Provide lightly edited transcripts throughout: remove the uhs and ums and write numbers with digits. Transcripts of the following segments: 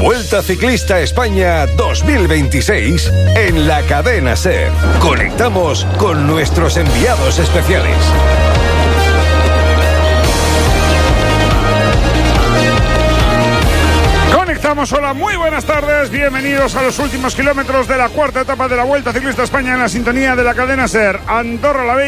Vuelta Ciclista España 2026 en la cadena SER. Conectamos con nuestros enviados especiales. Hola, muy buenas tardes, bienvenidos a los últimos kilómetros de la cuarta etapa de la Vuelta Ciclista España en la sintonía de la cadena SER. Andorra la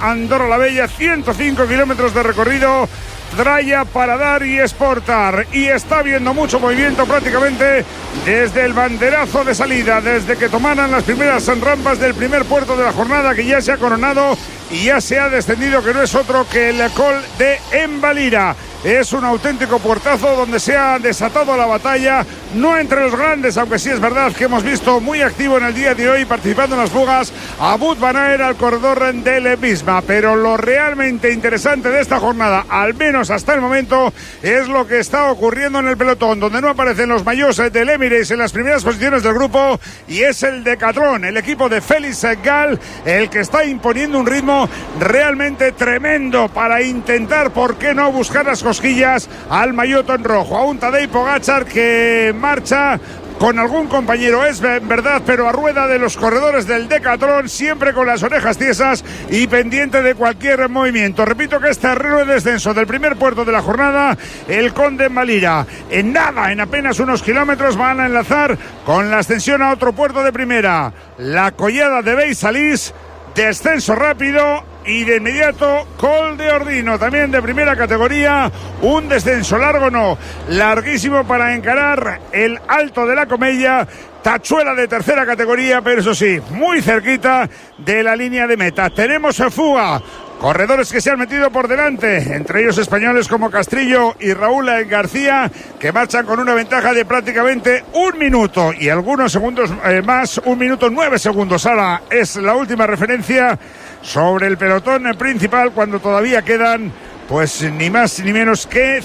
Bella, 105 kilómetros de recorrido, tralla para dar y exportar, y está habiendo mucho movimiento prácticamente desde el banderazo de salida, desde que tomaran las primeras rampas del primer puerto de la jornada, que ya se ha coronado y ya se ha descendido, que no es otro que el Col de Envalira. Es un auténtico puertazo donde se ha desatado la batalla, no entre los grandes, aunque sí es verdad que hemos visto muy activo en el día de hoy, participando en las fugas, a Wout van Aert al corredor del Visma. Pero lo realmente interesante de esta jornada, al menos hasta el momento, es lo que está ocurriendo en el pelotón, donde no aparecen los maillot del Emirates en las primeras posiciones del grupo, y es el Decathlon, el equipo de Félix Gall, el que está imponiendo un ritmo realmente tremendo para intentar, ¿por qué no?, buscar las cosquillas al maillot en rojo. A un Tadej Pogačar que marcha con algún compañero, es verdad, pero a rueda de los corredores del Decathlon, siempre con las orejas tiesas y pendiente de cualquier movimiento. Repito que este terreno de descenso del primer puerto de la jornada, el Col de Envalira, en apenas unos kilómetros, van a enlazar con la ascensión a otro puerto de primera, la Collada de Beisalís, descenso rápido. Y de inmediato Col de Ordino, también de primera categoría, un descenso largo, no, larguísimo, para encarar el Alto de la Comella, tachuela de tercera categoría, pero eso sí, muy cerquita de la línea de meta. Tenemos fuga, corredores que se han metido por delante, entre ellos españoles como Castrillo y Raúl García, que marchan con una ventaja de prácticamente un minuto y algunos segundos más, 1 minuto 9 segundos. Ahora es la última referencia sobre el pelotón principal, cuando todavía quedan pues ni más ni menos que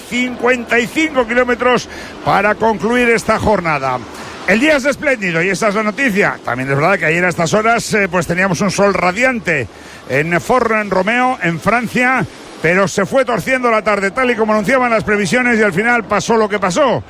55 kilómetros para concluir esta jornada. El día es espléndido y esa es la noticia. También es verdad que ayer a estas horas pues teníamos un sol radiante en Fort-Romeu, en Francia, pero se fue torciendo la tarde tal y como anunciaban las previsiones, y al final pasó lo que pasó.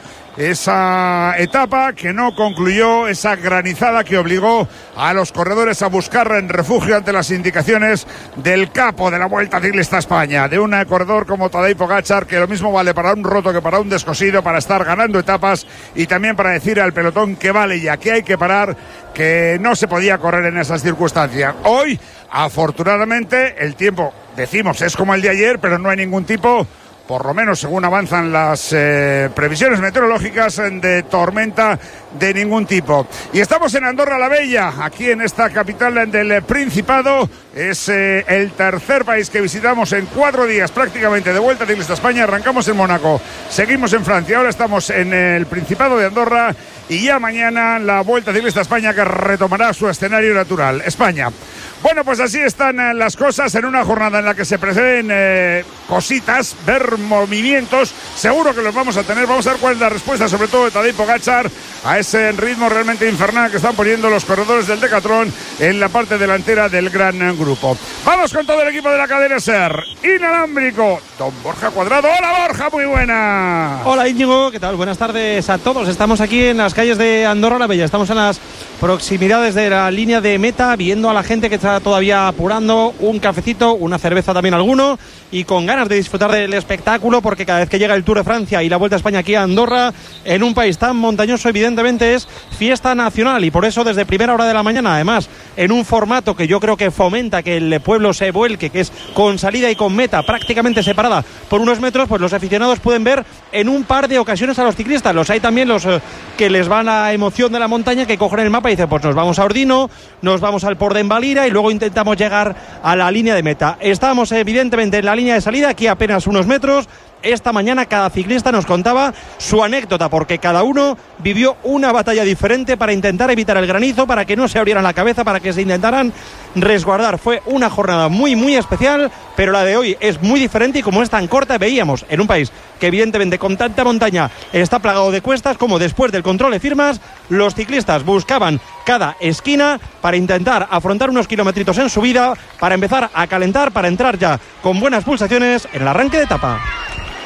Esa etapa que no concluyó, esa granizada que obligó a los corredores a buscar en refugio ante las indicaciones del capo de la Vuelta Ciclista España, de un corredor como Tadej Pogačar, que lo mismo vale para un roto que para un descosido, para estar ganando etapas y también para decir al pelotón que vale ya, que hay que parar, que no se podía correr en esas circunstancias. Hoy, afortunadamente, el tiempo, decimos, es como el de ayer, pero no hay ningún tipo, por lo menos según avanzan las previsiones meteorológicas, de tormenta de ningún tipo. Y estamos en Andorra la Bella, aquí en esta capital del Principado. Es el tercer país que visitamos en 4 días prácticamente de Vuelta Ciclista España. Arrancamos en Mónaco, seguimos en Francia, ahora estamos en el Principado de Andorra, y ya mañana la Vuelta Ciclista España, que retomará su escenario natural, España. Bueno, pues así están las cosas en una jornada en la que se prevén cositas, ver movimientos. Seguro que los vamos a tener. Vamos a ver cuál es la respuesta, sobre todo de Tadej Pogačar, a ese ritmo realmente infernal que están poniendo los corredores del Decathlon en la parte delantera del gran grupo. Vamos con todo el equipo de la cadena SER. Inalámbrico, don Borja Cuadrado. Hola, Borja, muy buena. Hola, Íñigo, ¿qué tal? Buenas tardes a todos. Estamos aquí en las calles de Andorra la Bella. Estamos en las proximidades de la línea de meta, viendo a la gente que está todavía apurando, un cafecito, una cerveza también alguno, y con ganas de disfrutar del espectáculo, porque cada vez que llega el Tour de Francia y la Vuelta a España aquí a Andorra, en un país tan montañoso, evidentemente es fiesta nacional, y por eso desde primera hora de la mañana, además en un formato que yo creo que fomenta que el pueblo se vuelque, que es con salida y con meta prácticamente separada por unos metros, pues los aficionados pueden ver en un par de ocasiones a los ciclistas. Los hay también los que les va la emoción de la montaña, que cogen el mapa y dicen, pues nos vamos a Ordino, nos vamos al Port de Envalira y luego intentamos llegar a la línea de meta. Estamos evidentemente en la línea de salida, aquí apenas unos metros. Esta mañana cada ciclista nos contaba su anécdota, porque cada uno vivió una batalla diferente para intentar evitar el granizo, para que no se abrieran la cabeza, para que se intentaran resguardar. Fue una jornada muy muy especial, pero la de hoy es muy diferente, y como es tan corta, veíamos en un país que evidentemente con tanta montaña está plagado de cuestas, como después del control de firmas los ciclistas buscaban cada esquina para intentar afrontar unos kilometritos en subida, para empezar a calentar, para entrar ya con buenas pulsaciones en el arranque de etapa.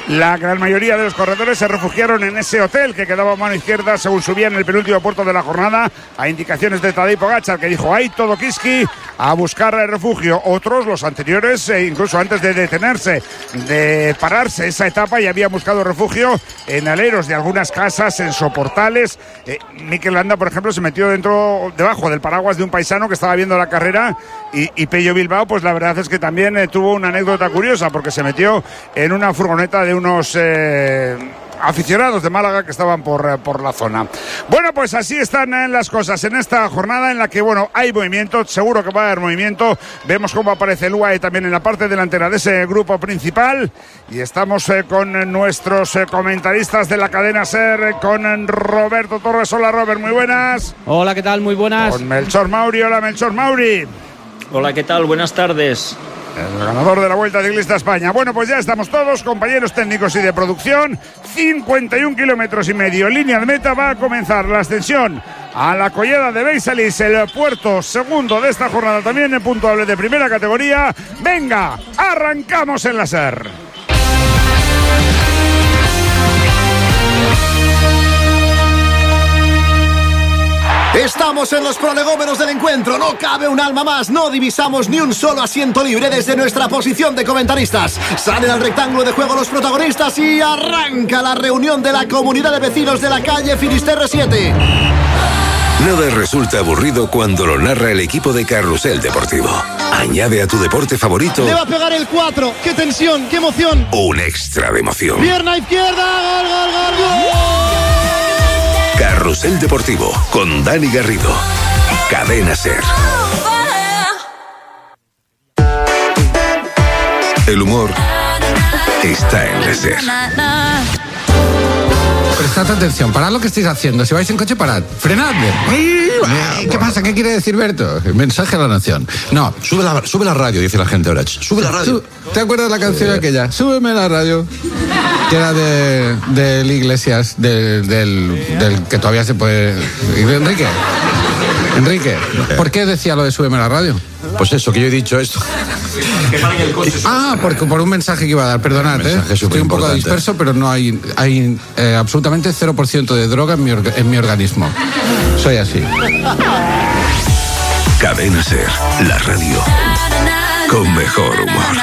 La gran mayoría de los corredores se refugiaron en ese hotel que quedaba a mano izquierda según subían en el penúltimo puerto de la jornada, a indicaciones de Tadej Pogačar, que dijo ahí todo Kiski a buscar refugio. Otros, los anteriores, incluso antes de detenerse, de pararse esa etapa, ya habían buscado refugio en aleros de algunas casas, en soportales. Mikel Landa, por ejemplo, se metió debajo del paraguas de un paisano que estaba viendo la carrera, y Pello Bilbao, pues la verdad es que también tuvo una anécdota curiosa, porque se metió en una furgoneta de unos aficionados de Málaga que estaban por la zona. Bueno, pues así están las cosas en esta jornada en la que, bueno, hay movimiento, seguro que va a haber movimiento. Vemos cómo aparece el UAE también en la parte delantera de ese grupo principal, y estamos con nuestros comentaristas de la cadena SER, con Roberto Torres. Hola, Robert, muy buenas. Hola, ¿qué tal? Muy buenas. Con Melchor Mauri. Hola, Melchor Mauri. Hola, ¿qué tal? Buenas tardes. El ganador de la Vuelta Ciclista a España. Bueno, pues ya estamos todos, compañeros técnicos y de producción. 51 kilómetros y medio. Línea de meta, va a comenzar la ascensión a la collada de Beisalis, el puerto segundo de esta jornada, también en puntuable de primera categoría. Venga, arrancamos en la SER. Estamos en los prolegómenos del encuentro, no cabe un alma más, no divisamos ni un solo asiento libre desde nuestra posición de comentaristas. Salen al rectángulo de juego los protagonistas y arranca la reunión de la comunidad de vecinos de la calle Finisterre 7. Nada resulta aburrido cuando lo narra el equipo de Carrusel Deportivo. Añade a tu deporte favorito... Le va a pegar el 4, qué tensión, qué emoción. Un extra de emoción. Pierna izquierda, gol, gol, gol, gol. Carrusel Deportivo, con Dani Garrido. Cadena SER. El humor está en la SER. Prestad atención, parad lo que estáis haciendo. Si vais en coche, parad. Frenadme. ¿Qué pasa? ¿Qué quiere decir Berto? Mensaje a la nación. No, sube la radio, dice la gente ahora. Sube la radio. ¿Te acuerdas de la canción aquella? Súbeme la radio. Que era del Iglesias, del que todavía se puede... Enrique, ¿por qué decía lo de súbeme la radio? Pues eso, que yo he dicho esto. Por un mensaje que iba a dar, perdonad, estoy un poco disperso, pero no hay absolutamente 0% de droga en mi organismo. Soy así. Cadena SER, la radio con mejor humor.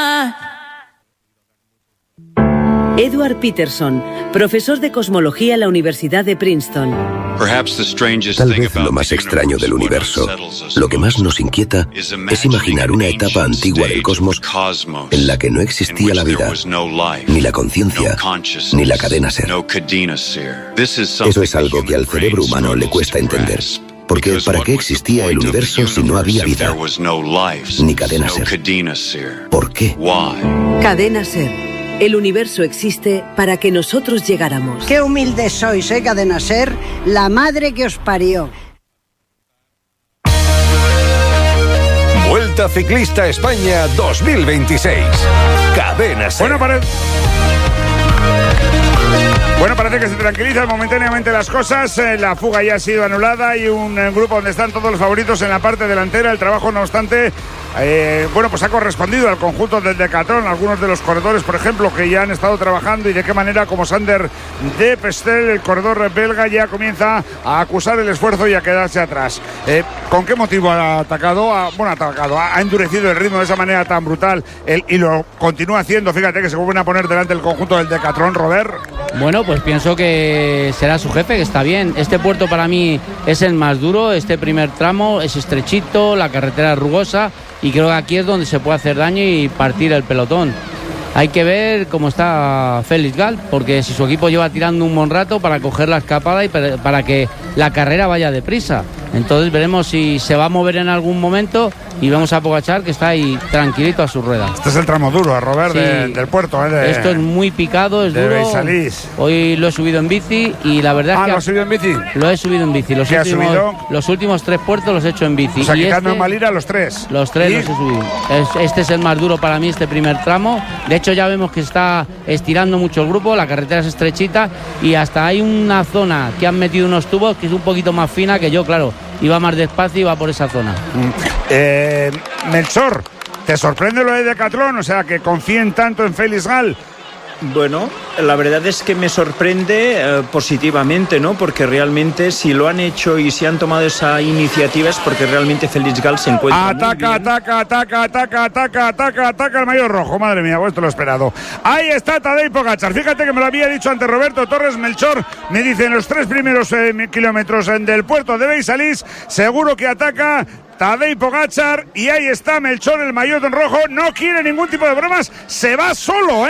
Edward Peterson, profesor de cosmología en la Universidad de Princeton. Tal vez lo más extraño del universo, lo que más nos inquieta, es imaginar una etapa antigua del cosmos en la que no existía la vida, ni la conciencia, ni la cadena SER. Eso es algo que al cerebro humano le cuesta entender. Porque ¿para qué existía el universo si no había vida? Ni cadena SER. ¿Por qué? Cadena SER. El universo existe para que nosotros llegáramos. Qué humildes sois, Cadena SER, la madre que os parió. Vuelta Ciclista a España 2026. Cadena SER. Bueno, parece que se tranquilizan momentáneamente las cosas. La fuga ya ha sido anulada y un grupo donde están todos los favoritos en la parte delantera. El trabajo, no obstante, pues ha correspondido al conjunto del Decathlon. Algunos de los corredores, por ejemplo, que ya han estado trabajando, y de qué manera, como Sander de Pestel, el corredor belga, ya comienza a acusar el esfuerzo y a quedarse atrás. ¿Con qué motivo ha atacado? Ha endurecido el ritmo de esa manera tan brutal y lo continúa haciendo. Fíjate que se vuelven a poner delante el conjunto del Decathlon, Robert. Bueno, pues pienso que será su jefe, que está bien. Este puerto para mí es el más duro. Este primer tramo es estrechito, la carretera es rugosa, y creo que aquí es donde se puede hacer daño y partir el pelotón. Hay que ver cómo está Félix Gall, porque si su equipo lleva tirando un buen rato para coger la escapada y para que la carrera vaya deprisa. Entonces veremos si se va a mover en algún momento, y vemos a Pogačar, que está ahí tranquilito a su rueda. Este es el tramo duro, Robert, sí, del puerto. Esto es muy picado, es duro. Beisalis. Hoy lo he subido en bici y la verdad es que... ¿Lo has subido en bici? Lo he subido en bici. Los últimos 3 puertos los he hecho en bici. O sea, quitando en Malira los 3. Los 3 los he subido. Este es el más duro para mí, este primer tramo. De hecho, ya vemos que está estirando mucho el grupo, la carretera es estrechita, y hasta hay una zona que han metido unos tubos que es un poquito más fina, que yo, claro, iba más despacio y iba por esa zona. Melchor, ¿te sorprende lo de Decathlon? O sea, que confíen tanto en Félix Gall. Bueno, la verdad es que me sorprende positivamente, ¿no? Porque realmente si lo han hecho y si han tomado esa iniciativa es porque realmente Félix Gall se encuentra ataca el maillot rojo. Madre mía, pues esto lo he esperado. Ahí está Tadej Pogačar. Fíjate que me lo había dicho antes Roberto Torres. Melchor me dice en los 3 primeros kilómetros del puerto de Beisalís, seguro que ataca Tadej Pogačar, y ahí está Melchor, el maillot en rojo. No quiere ningún tipo de bromas, se va solo,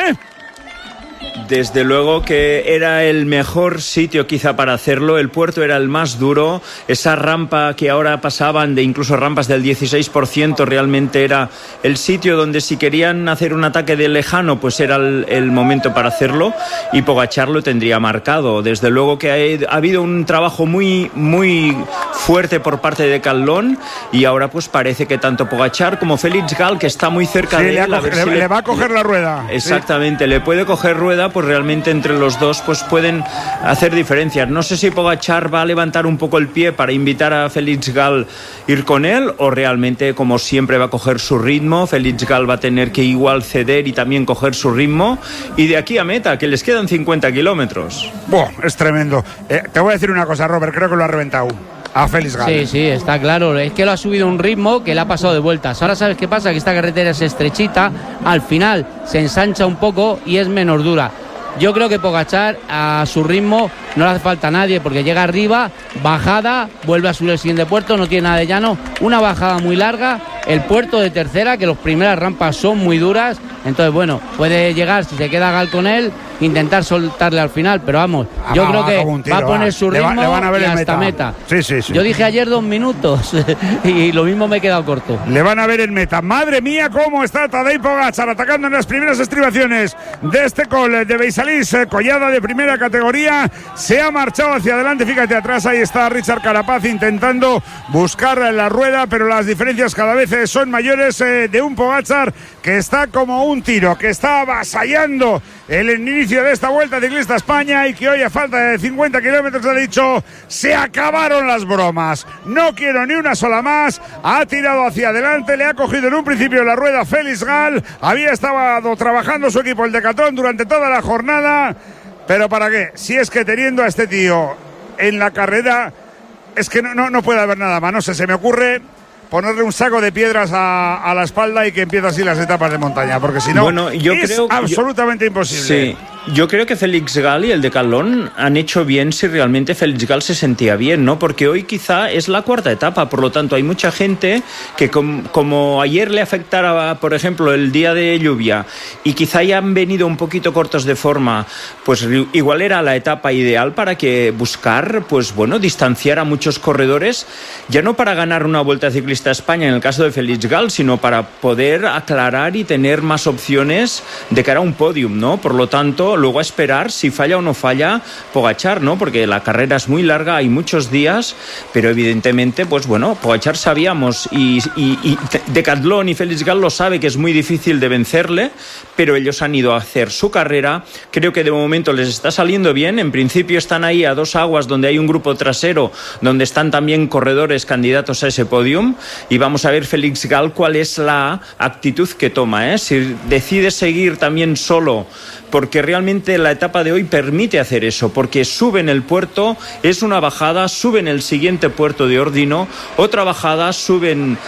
Desde luego que era el mejor sitio quizá para hacerlo. El puerto era el más duro. Esa rampa que ahora pasaban de incluso rampas del 16% realmente era el sitio donde si querían hacer un ataque de lejano pues era el momento para hacerlo, y Pogačar lo tendría marcado. Desde luego que ha habido un trabajo muy, muy fuerte por parte de Caldón, y ahora pues parece que tanto Pogačar como Félix Gall, que está muy cerca de él, le va a coger la rueda. Exactamente, le puede coger rueda, pues realmente entre los dos pues pueden hacer diferencias. No sé si Pogačar va a levantar un poco el pie para invitar a Félix Gall a ir con él, o realmente como siempre va a coger su ritmo. Félix Gall va a tener que igual ceder y también coger su ritmo, y de aquí a meta, que les quedan 50 kilómetros. Es tremendo. Te voy a decir una cosa, Robert, creo que lo ha reventado a Félix Gall. Sí, está claro. Es que lo ha subido un ritmo que le ha pasado de vueltas. Ahora sabes qué pasa, que esta carretera es estrechita, al final se ensancha un poco y es menos dura. Yo creo que Pogačar a su ritmo no le hace falta a nadie, porque llega arriba, bajada, vuelve a subir el siguiente puerto, no tiene nada de llano, una bajada muy larga, el puerto de tercera, que las primeras rampas son muy duras. Entonces, bueno, puede llegar, si se queda Gall con él, intentar soltarle al final, pero vamos, yo creo que va a poner su ritmo le van a ver y hasta meta. Sí. Yo dije ayer 2 minutos y lo mismo me he quedado corto. Le van a ver en meta. Madre mía, cómo está Tadej Pogačar atacando en las primeras estribaciones de este col de Beisalís, collada de primera categoría. Se ha marchado hacia adelante, fíjate atrás, ahí está Richard Carapaz intentando buscar la rueda, pero las diferencias cada vez son mayores de un Pogačar que está como un tiro, que está avasallando el inicio de esta Vuelta Ciclista a España, y que hoy a falta de 50 kilómetros ha dicho: se acabaron las bromas, no quiero ni una sola más. Ha tirado hacia adelante, le ha cogido en un principio la rueda Félix Gall, había estado trabajando su equipo el Decathlon durante toda la jornada, pero ¿para qué? Si es que teniendo a este tío en la carrera, es que no puede haber nada más. No sé, se me ocurre ponerle un saco de piedras a la espalda y que empiece así las etapas de montaña, porque si no, es absolutamente imposible. Sí. Yo creo que Félix Gall y el Decathlon han hecho bien si realmente Félix Gall se sentía bien, ¿no? Porque hoy quizá es la cuarta etapa, por lo tanto hay mucha gente que como ayer le afectara, por ejemplo, el día de lluvia, y quizá ya han venido un poquito cortos de forma, pues igual era la etapa ideal para que buscar, pues bueno, distanciar a muchos corredores, ya no para ganar una Vuelta Ciclista a España en el caso de Félix Gall, sino para poder aclarar y tener más opciones de cara a un podium, ¿no? Por lo tanto, luego a esperar si falla o no falla Pogačar, ¿no? Porque la carrera es muy larga, hay muchos días, pero evidentemente, pues bueno, Pogačar sabíamos y Decathlon y Félix Gall lo sabe que es muy difícil de vencerle, pero ellos han ido a hacer su carrera. Creo que de momento les está saliendo bien. En principio están ahí a 2 aguas, donde hay un grupo trasero, donde están también corredores candidatos a ese podium, y vamos a ver Félix Gall cuál es la actitud que toma, ¿eh? Si decide seguir también solo, porque realmente la etapa de hoy permite hacer eso, porque suben el puerto, es una bajada, suben el siguiente puerto de Ordino, otra bajada, suben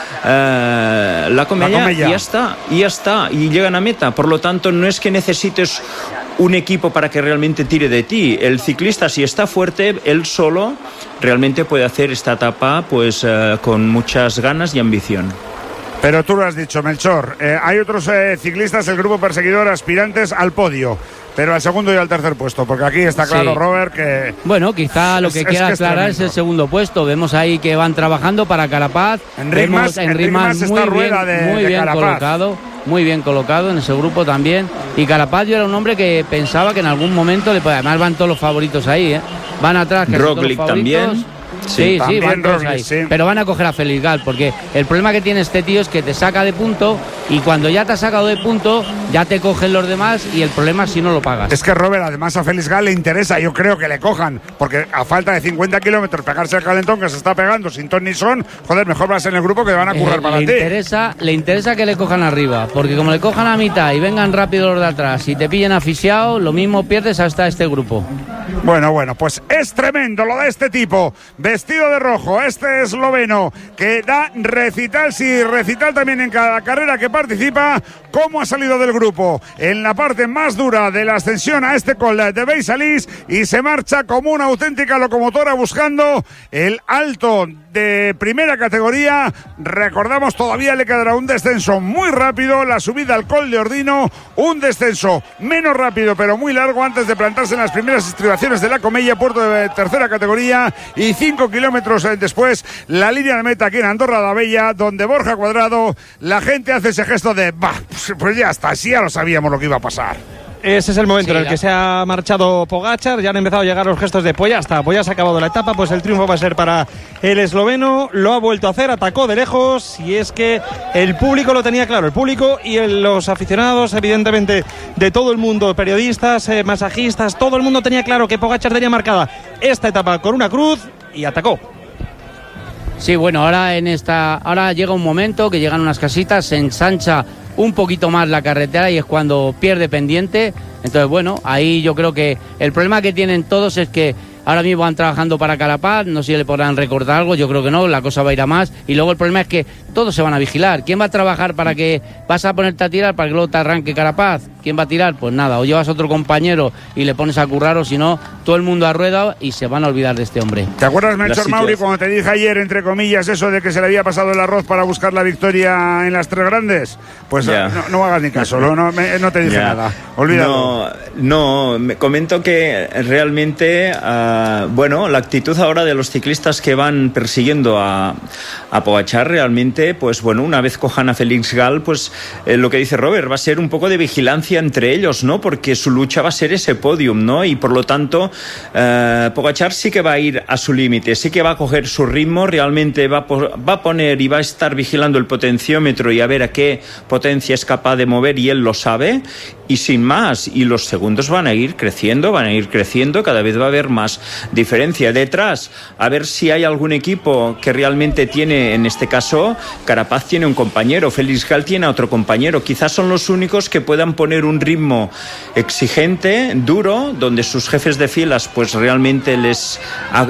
la Comella. Y ya está, y llegan a meta. Por lo tanto, no es que necesites un equipo para que realmente tire de ti. El ciclista, si está fuerte, él solo realmente puede hacer esta etapa pues con muchas ganas y ambición. Pero tú lo has dicho, Melchor, hay otros ciclistas, el grupo perseguidor, aspirantes al podio, pero al segundo y al tercer puesto, porque aquí está claro, sí, Robert, que... Bueno, quizá lo que quiera aclarar es el segundo puesto. Vemos ahí que van trabajando para Carapaz. Enric Mas muy bien colocado en ese grupo también. Y Carapaz, yo era un hombre que pensaba que en algún momento, además van todos los favoritos ahí, van atrás. Roglic también. Sí, van todos ahí. Sí. Pero van a coger a Félix Gal, porque el problema que tiene este tío es que te saca de punto y cuando ya te ha sacado de punto, ya te cogen los demás y el problema es si no lo pagas. Es que, Robert, además a Félix Gal le interesa, yo creo que le cojan, porque a falta de 50 kilómetros pegarse el calentón que se está pegando sin ton ni son, joder, mejor vas en el grupo que van a currar para ti. Le interesa que le cojan arriba, porque como le cojan a mitad y vengan rápido los de atrás y te pillen asfixiado, lo mismo pierdes hasta este grupo. Bueno, pues es tremendo lo de este tipo, vestido de rojo, este esloveno, que da recital, sí, recital también en cada carrera que participa, cómo ha salido del grupo en la parte más dura de la ascensión a este col de Beisalís y se marcha como una auténtica locomotora buscando el alto de primera categoría. Recordamos, todavía le quedará un descenso muy rápido, la subida al col de Ordino, un descenso menos rápido pero muy largo antes de plantarse en las primeras estribaciones de la Comella, puerto de tercera categoría, y 5 kilómetros después la línea de meta aquí en Andorra la Vella, donde Borja Cuadrado, la gente hace ese gesto de pues ya está, sí, ya lo sabíamos lo que iba a pasar. Ese es el momento en el que se ha marchado Pogačar, ya han empezado a llegar los gestos de pues ya está, pues ya se ha acabado la etapa, pues el triunfo va a ser para el esloveno, lo ha vuelto a hacer, atacó de lejos y es que el público lo tenía claro, el público y los aficionados evidentemente de todo el mundo, periodistas, masajistas, todo el mundo tenía claro que Pogačar tenía marcada esta etapa con una cruz y atacó. Sí, bueno, ahora llega un momento que llegan unas casitas, se ensancha un poquito más la carretera y es cuando pierde pendiente. Entonces, bueno, ahí yo creo que el problema que tienen todos es que ahora mismo van trabajando para Carapaz, no sé si le podrán recortar algo, yo creo que no, la cosa va a ir a más. Y luego el problema es que todos se van a vigilar. ¿Quién va a trabajar para que vas a ponerte a tirar para que luego te arranque Carapaz? ¿Quién va a tirar? Pues nada, o llevas a otro compañero y le pones a currar, o si no, todo el mundo a rueda y se van a olvidar de este hombre. ¿Te acuerdas, Melchor Mauri, cuando te dije ayer, entre comillas, eso de que se le había pasado el arroz para buscar la victoria en las tres grandes? Pues no hagas ni caso, no te dije nada, olvídalo. No, me comento que realmente, la actitud ahora de los ciclistas que van persiguiendo a Pogačar, realmente, pues bueno, una vez cojan a Félix Gal, pues lo que dice Robert, va a ser un poco de vigilancia entre ellos, ¿no? Porque su lucha va a ser ese podium, ¿no? Y por lo tanto, Pogačar sí que va a ir a su límite, sí que va a coger su ritmo, realmente va a poner y va a estar vigilando el potenciómetro y a ver a qué potencia es capaz de mover, y él lo sabe, y sin más, y los segundos van a ir creciendo, cada vez va a haber más diferencia. Detrás, a ver si hay algún equipo que realmente tiene, en este caso, Carapaz tiene un compañero, Félix Gal tiene a otro compañero, quizás son los únicos que puedan poner un ritmo exigente, duro, donde sus jefes de filas pues realmente les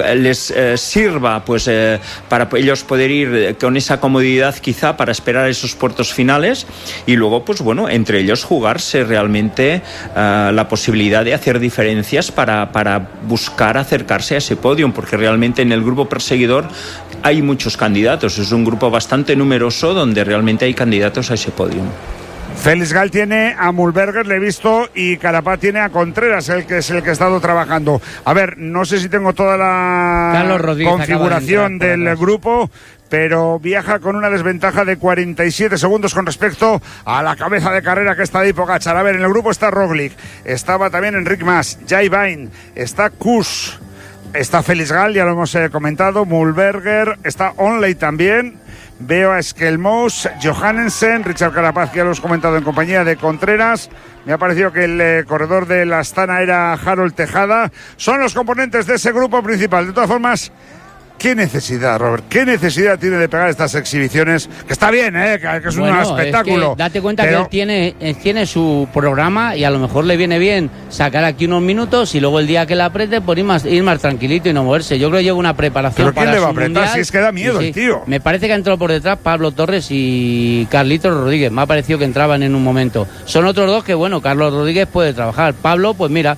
sirva pues para ellos poder ir con esa comodidad quizá para esperar esos puertos finales, y luego pues bueno, entre ellos jugarse realmente la posibilidad de hacer diferencias para buscar acercarse a ese podium, porque realmente en el grupo perseguidor hay muchos candidatos, es un grupo bastante numeroso donde realmente hay candidatos a ese podium. Félix Gal tiene a Mühlberger, le he visto, y Carapaz tiene a Contreras, el que ha estado trabajando. A ver, no sé si tengo toda la configuración del grupo, pero viaja con una desventaja de 47 segundos con respecto a la cabeza de carrera que está ahí Pogačar. A ver, en el grupo está Roglic, estaba también Enric Mas, Jai Vine, está Kuss, está Félix Gal, ya lo hemos comentado, Mühlberger, está Onley también. Veo a Skelmos, Johannesen, Richard Carapaz, que ya lo hemos comentado, en compañía de Contreras. Me ha parecido que el corredor de la Astana era Harold Tejada. Son los componentes de ese grupo principal. De todas formas, ¿qué necesidad, Robert? ¿Qué necesidad tiene de pegar estas exhibiciones? Que está bien, que es un espectáculo. Es que date cuenta que él tiene su programa y a lo mejor le viene bien sacar aquí unos minutos y luego el día que la apriete por ir más tranquilito y no moverse. Yo creo que lleva una preparación para ¿Pero quién le va a apretar? Mundial, Si es que da miedo el tío. Me parece que ha entrado por detrás Pablo Torres y Carlitos Rodríguez. Me ha parecido que entraban en un momento. Son otros dos que, bueno, Carlos Rodríguez puede trabajar. Pablo, pues mira,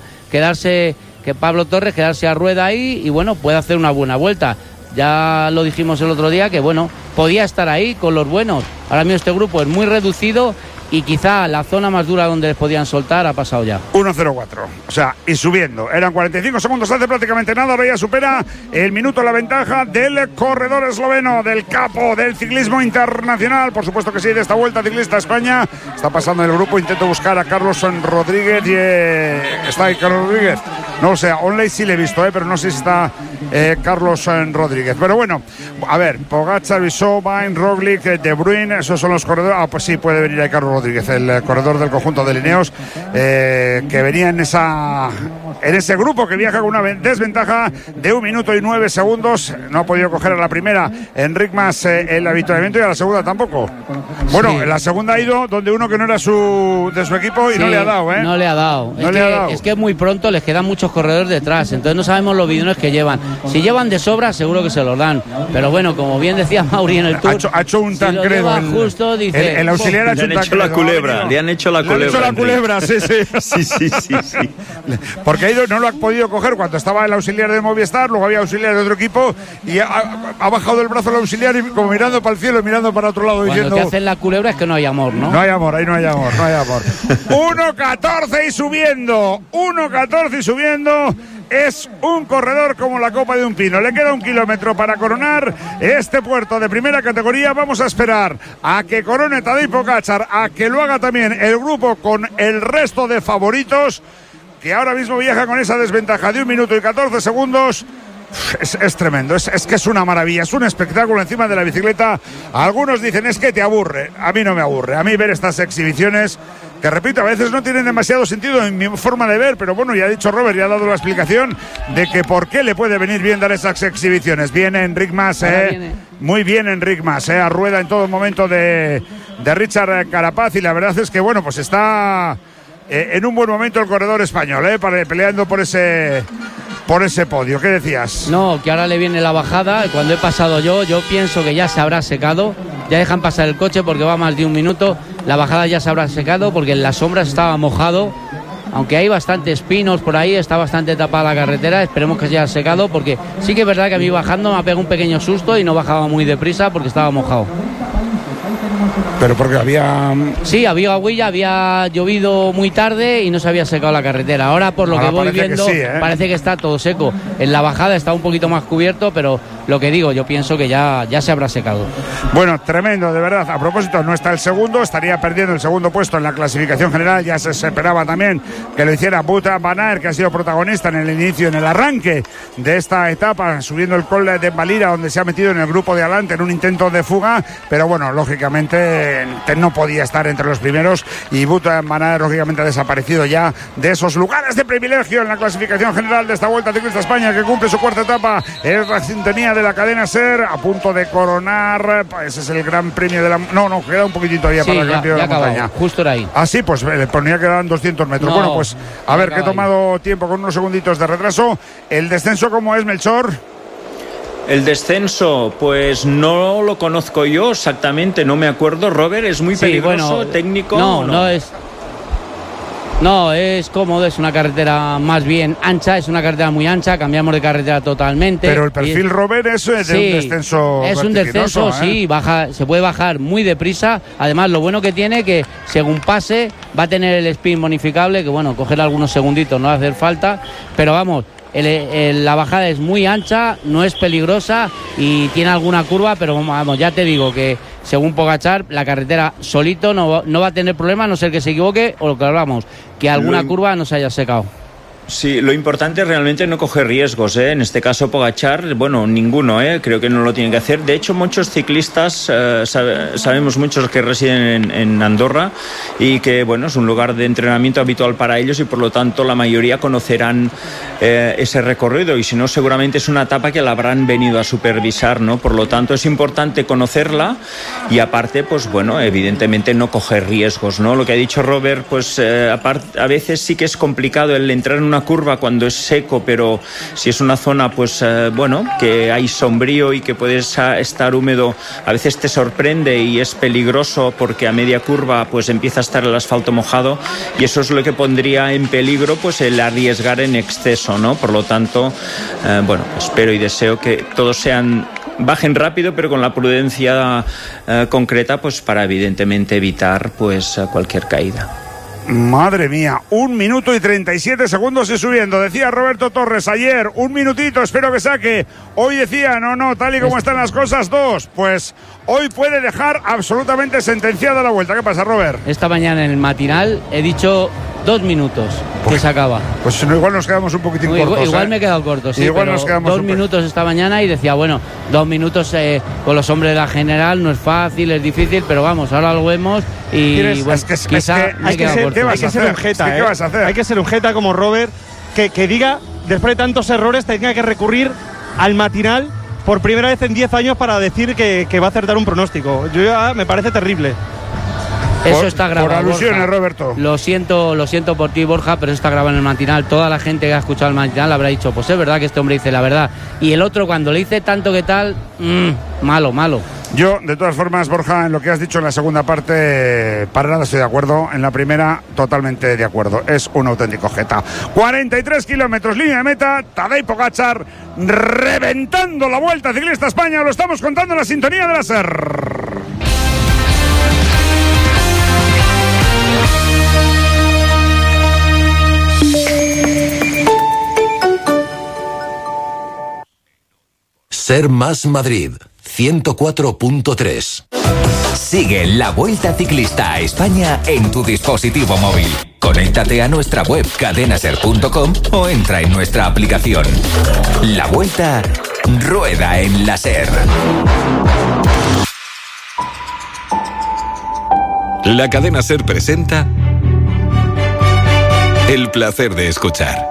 Pablo Torres quedarse a rueda ahí y, bueno, puede hacer una buena vuelta. Ya lo dijimos el otro día que, bueno, podía estar ahí con los buenos. Ahora mismo este grupo es muy reducido y quizá la zona más dura donde les podían soltar ha pasado ya. 1.04, o sea, y subiendo. Eran 45 segundos hace prácticamente nada, ahora ya supera el minuto la ventaja del corredor esloveno, del capo del ciclismo internacional. Por supuesto que sí, de esta Vuelta Ciclista a España. Está pasando en el grupo, intento buscar a Carlos Rodríguez y está ahí Carlos Rodríguez. No, o sea, online sí le he visto, pero no sé si está Carlos Rodríguez. Pero bueno, a ver, Pogačar, Bissau, Vain, Roglic, De Bruyne, esos son los corredores. Ah, pues sí, puede venir ahí Carlos Rodríguez, el corredor del conjunto de Ineos, que venía en ese grupo que viaja con una desventaja de 1 minuto y 9 segundos. No ha podido coger a la primera Enric Mas el avituallamiento y a la segunda tampoco. Bueno, sí. En la segunda ha ido donde uno que no era de su equipo y sí, no le ha dado, No le ha dado. Es que es muy pronto, les quedan muchos corredores detrás, entonces no sabemos los bidones que llevan. Si llevan de sobra, seguro que se los dan. Pero bueno, como bien decía Mauri en el Tour, ha hecho un Tancredo. Si justo, dice, el auxiliar ha hecho un Tancredo. Le han hecho la culebra. Sí. Porque ha ido, no lo ha podido coger cuando estaba el auxiliar de Movistar, luego había auxiliar de otro equipo y ha bajado el brazo el auxiliar y como mirando para el cielo, mirando para otro lado. Cuando diciendo, te hacen la culebra es que no hay amor, ¿no? No hay amor, ahí no hay amor. 1.14 y subiendo. 1.14 y subiendo. Es un corredor como la copa de un pino. Le queda 1 kilómetro para coronar este puerto de primera categoría. Vamos a esperar a que corone Tadej Pogačar, a que lo haga también el grupo con el resto de favoritos, que ahora mismo viaja con esa desventaja de 1 minuto y 14 segundos. Es tremendo, es que es una maravilla, es un espectáculo encima de la bicicleta. Algunos dicen es que te aburre, a mí no me aburre. A mí ver estas exhibiciones, que repito, a veces no tienen demasiado sentido en mi forma de ver, pero bueno, ya ha dicho Robert, ya ha dado la explicación de que por qué le puede venir bien dar esas exhibiciones. Viene Enric Mas, muy bien Enric Mas, a rueda en todo momento de Richard Carapaz, y la verdad es que bueno, pues está en un buen momento el corredor español, peleando por ese podio. ¿Qué decías? No, que ahora le viene la bajada. Cuando he pasado yo pienso que ya se habrá secado. Ya dejan pasar el coche porque va más de 1 minuto. La bajada ya se habrá secado porque en las sombras estaba mojado. Aunque hay bastantes pinos por ahí, está bastante tapada la carretera. Esperemos que se haya secado porque sí que es verdad que a mí bajando me ha pegado un pequeño susto y no bajaba muy deprisa porque estaba mojado. Pero porque había... Sí, había agüilla, había llovido muy tarde y no se había secado la carretera. Ahora, por lo que voy viendo, que sí, parece que está todo seco. En la bajada está un poquito más cubierto, pero lo que digo, yo pienso que ya se habrá secado. Bueno, tremendo, de verdad. A propósito, no está el segundo, estaría perdiendo el segundo puesto en la clasificación general. Ya se esperaba también que lo hiciera Wout van Aert, que ha sido protagonista en el inicio, en el arranque de esta etapa, subiendo el Col de Valira, donde se ha metido en el grupo de adelante en un intento de fuga, pero bueno, lógicamente no podía estar entre los primeros y Wout van Aert lógicamente ha desaparecido ya de esos lugares de privilegio en la clasificación general de esta Vuelta Ciclista a España, que cumple su cuarta etapa. Es la sintonía de la cadena SER, a punto de coronar. Ese es el gran premio de la... No, queda un poquitito todavía para el gran premio de la montaña. Justo era ahí. Ah, sí, pues le ponía que quedan 200 metros. No, bueno, pues a ver, que he tomado tiempo con unos segunditos de retraso. ¿El descenso cómo es, Melchor? El descenso, pues no lo conozco yo exactamente, no me acuerdo. Robert, ¿es muy peligroso, técnico? No, es cómodo, es una carretera más bien ancha, es una carretera muy ancha, cambiamos de carretera totalmente. Pero el perfil, Robert, es de un descenso. Es un descenso, sí, se puede bajar muy deprisa. Además, lo bueno que tiene que según pase va a tener el spin bonificable, que bueno, coger algunos segunditos no va a hacer falta, pero vamos. La bajada es muy ancha, no es peligrosa y tiene alguna curva, pero vamos, ya te digo que según Pogačar, la carretera solito no va a tener problema, a no ser que se equivoque o lo que hablamos, que alguna curva no se haya secado. Sí, lo importante es realmente no coger riesgos, ¿eh? En este caso Pogačar, bueno, ninguno, creo que no lo tienen que hacer. De hecho, muchos ciclistas, sabemos muchos que residen en Andorra y que, bueno, es un lugar de entrenamiento habitual para ellos y por lo tanto la mayoría conocerán ese recorrido y si no, seguramente es una etapa que la habrán venido a supervisar, ¿no? Por lo tanto, es importante conocerla y aparte, pues bueno, evidentemente no coger riesgos, ¿no? Lo que ha dicho Robert, pues a veces sí que es complicado el entrar en una curva cuando es seco, pero si es una zona pues bueno, que hay sombrío y que puedes estar húmedo, a veces te sorprende y es peligroso porque a media curva pues empieza a estar el asfalto mojado y eso es lo que pondría en peligro pues el arriesgar en exceso, ¿no? Por lo tanto, bueno, espero y deseo que todos sean bajen rápido, pero con la prudencia concreta, pues para evidentemente evitar pues cualquier caída. Madre mía, 1 minuto y 37 segundos y subiendo. Decía Roberto Torres ayer, 1 minutito, espero que saque. Hoy decía, no, tal y como están las cosas, 2. Pues hoy puede dejar absolutamente sentenciada la vuelta. ¿Qué pasa, Robert? Esta mañana en el matinal he dicho 2 minutos que se acaba. Pues no, igual nos quedamos un poquitín cortos. Igual me he quedado corto, sí. Igual pero nos quedamos 2 minutos esta mañana y decía, bueno, 2 minutos con los hombres de la general no es fácil, es difícil, pero vamos, ahora lo vemos y bueno, hay que ser un jeta, ¿qué vas a hacer? Hay que ser un jeta como Robert que diga, después de tantos errores, tenga que recurrir al matinal por primera vez en 10 años para decir que va a acertar un pronóstico. Me parece terrible. Eso está grabado. Por alusiones, Borja. Roberto. Lo siento por ti, Borja, pero eso está grabado en el matinal. Toda la gente que ha escuchado el matinal habrá dicho, pues es verdad que este hombre dice la verdad. Y el otro, cuando le dice tanto que tal, malo. Yo, de todas formas, Borja, en lo que has dicho en la segunda parte, para nada estoy de acuerdo. En la primera, totalmente de acuerdo. Es un auténtico jeta. 43 kilómetros, línea de meta. Tadej Pogačar reventando la Vuelta Ciclista España. Lo estamos contando en la sintonía de la SER. Ser Más Madrid 104.3. Sigue la Vuelta Ciclista a España en tu dispositivo móvil. Conéctate a nuestra web cadenaser.com o entra en nuestra aplicación. La Vuelta rueda en la SER. La cadena SER presenta El placer de escuchar.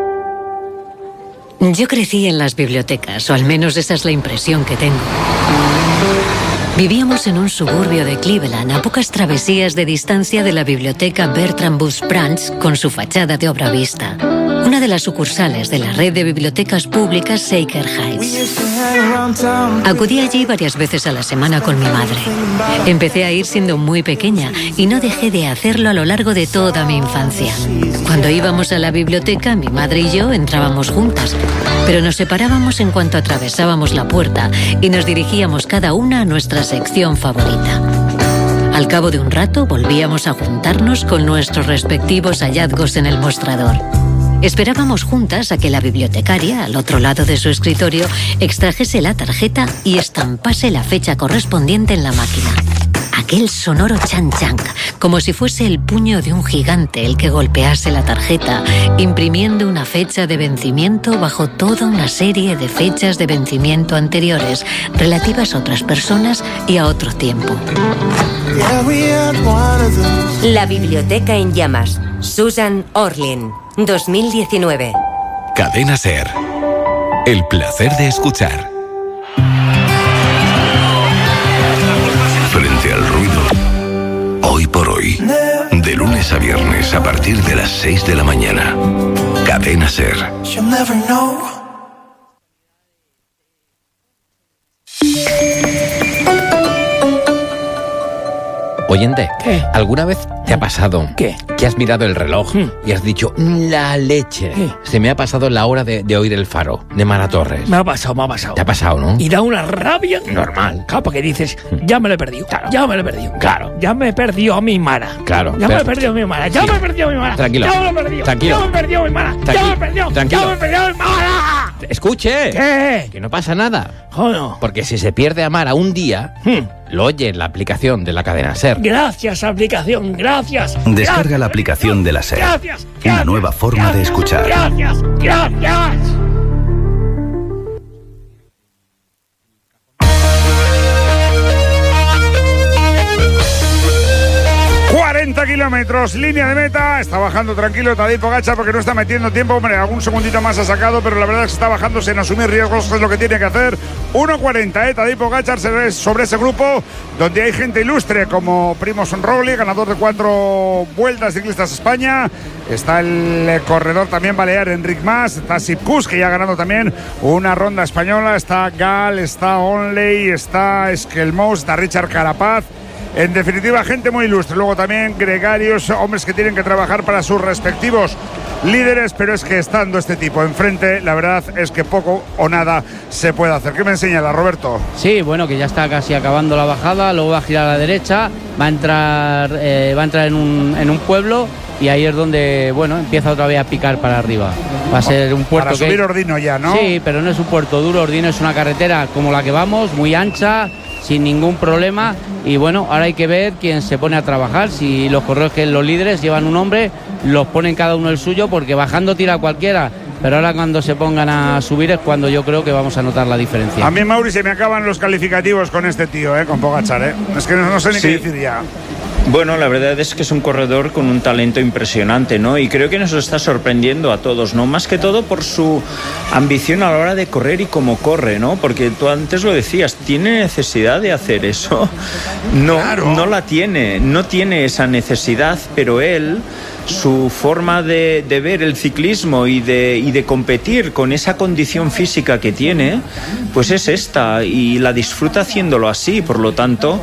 Yo crecí en las bibliotecas, o al menos esa es la impresión que tengo. Vivíamos en un suburbio de Cleveland, a pocas travesías de distancia de la biblioteca Bertram Bush Branch, con su fachada de obra vista. Una de las sucursales de la red de bibliotecas públicas Shaker Heights. Acudí allí varias veces a la semana con mi madre. Empecé a ir siendo muy pequeña y no dejé de hacerlo a lo largo de toda mi infancia. Cuando íbamos a la biblioteca, mi madre y yo entrábamos juntas, pero nos separábamos en cuanto atravesábamos la puerta y nos dirigíamos cada una a nuestra sección favorita. Al cabo de un rato volvíamos a juntarnos con nuestros respectivos hallazgos en el mostrador. Esperábamos juntas a que la bibliotecaria, al otro lado de su escritorio, extrajese la tarjeta y estampase la fecha correspondiente en la máquina. Aquel sonoro chan-chan, como si fuese el puño de un gigante el que golpease la tarjeta, imprimiendo una fecha de vencimiento bajo toda una serie de fechas de vencimiento anteriores, relativas a otras personas y a otro tiempo. La biblioteca en llamas. Susan Orlean, 2019. Cadena SER. El placer de escuchar. Frente al ruido. Hoy por hoy. De lunes a viernes a partir de las 6 de la mañana. Cadena SER. Oyente, ¿qué? ¿Alguna vez te ha pasado que has mirado el reloj y has dicho, la leche? Se me ha pasado la hora de oír el faro de Mara Torres. Me ha pasado. Te ha pasado, ¿no? Y da una rabia. Normal. Claro, porque dices, ya me lo he perdido. Claro. Ya me lo he perdido. Claro. Ya me he perdido a mi Mara. Claro. Ya me he perdido a mi Mara. Ya me he perdido a mi Mara. Tranquilo. Ya me lo he perdido. Tranquilo. Ya me he perdido a mi Mara. Ya me he perdido. Tranquilo. Ya me he perdido a mi Mara. Escuche. ¿Qué? Que no pasa nada. Joder. Porque si se pierde a Mara un día, lo oye en la aplicación de la cadena SER. Gracias, aplicación. Gracias. Descarga la aplicación de la SER. Gracias. Una nueva forma de escuchar. Gracias. 40 kilómetros, línea de meta. Está bajando tranquilo Tadej Pogačar porque no está metiendo tiempo. Hombre, algún segundito más ha sacado, pero la verdad es que está bajando sin asumir riesgos. Es lo que tiene que hacer. 1.40, Tadej Pogačar sobre ese grupo donde hay gente ilustre como Primož Roglič, ganador de 4 Vueltas Ciclistas España. Está el corredor también balear Enric Mas. Está Sipkus, que ya ha ganado también una ronda española. Está Gal, está Onley, está Esquelmos, está Richard Carapaz. En definitiva, gente muy ilustre. Luego también gregarios, hombres que tienen que trabajar para sus respectivos líderes, pero es que estando este tipo enfrente, la verdad es que poco o nada se puede hacer. ¿Qué me señala, Roberto? Sí, bueno, que ya está casi acabando la bajada, luego va a girar a la derecha, va a entrar en un pueblo, y ahí es donde, bueno, empieza otra vez a picar para arriba. Va a ser un puerto para subir Ordino ya, ¿no? Sí, pero no es un puerto duro. Ordino es una carretera como la que vamos, muy ancha, sin ningún problema, y bueno, ahora hay que ver quién se pone a trabajar. Si los corredores, que los líderes llevan un hombre, los ponen cada uno el suyo, porque bajando tira cualquiera, pero ahora cuando se pongan a subir es cuando yo creo que vamos a notar la diferencia. A mí, Mauri, se me acaban los calificativos con este tío, con Pogačar, es que no sé ni qué decir ya. Bueno, la verdad es que es un corredor con un talento impresionante, ¿no? Y creo que nos está sorprendiendo a todos, ¿no? Más que todo por su ambición a la hora de correr y cómo corre, ¿no? Porque tú antes lo decías, ¿tiene necesidad de hacer eso? No, claro. No la tiene, no tiene esa necesidad, pero él, su forma de ver el ciclismo y de competir con esa condición física que tiene, pues es esta, y la disfruta haciéndolo así. Por lo tanto,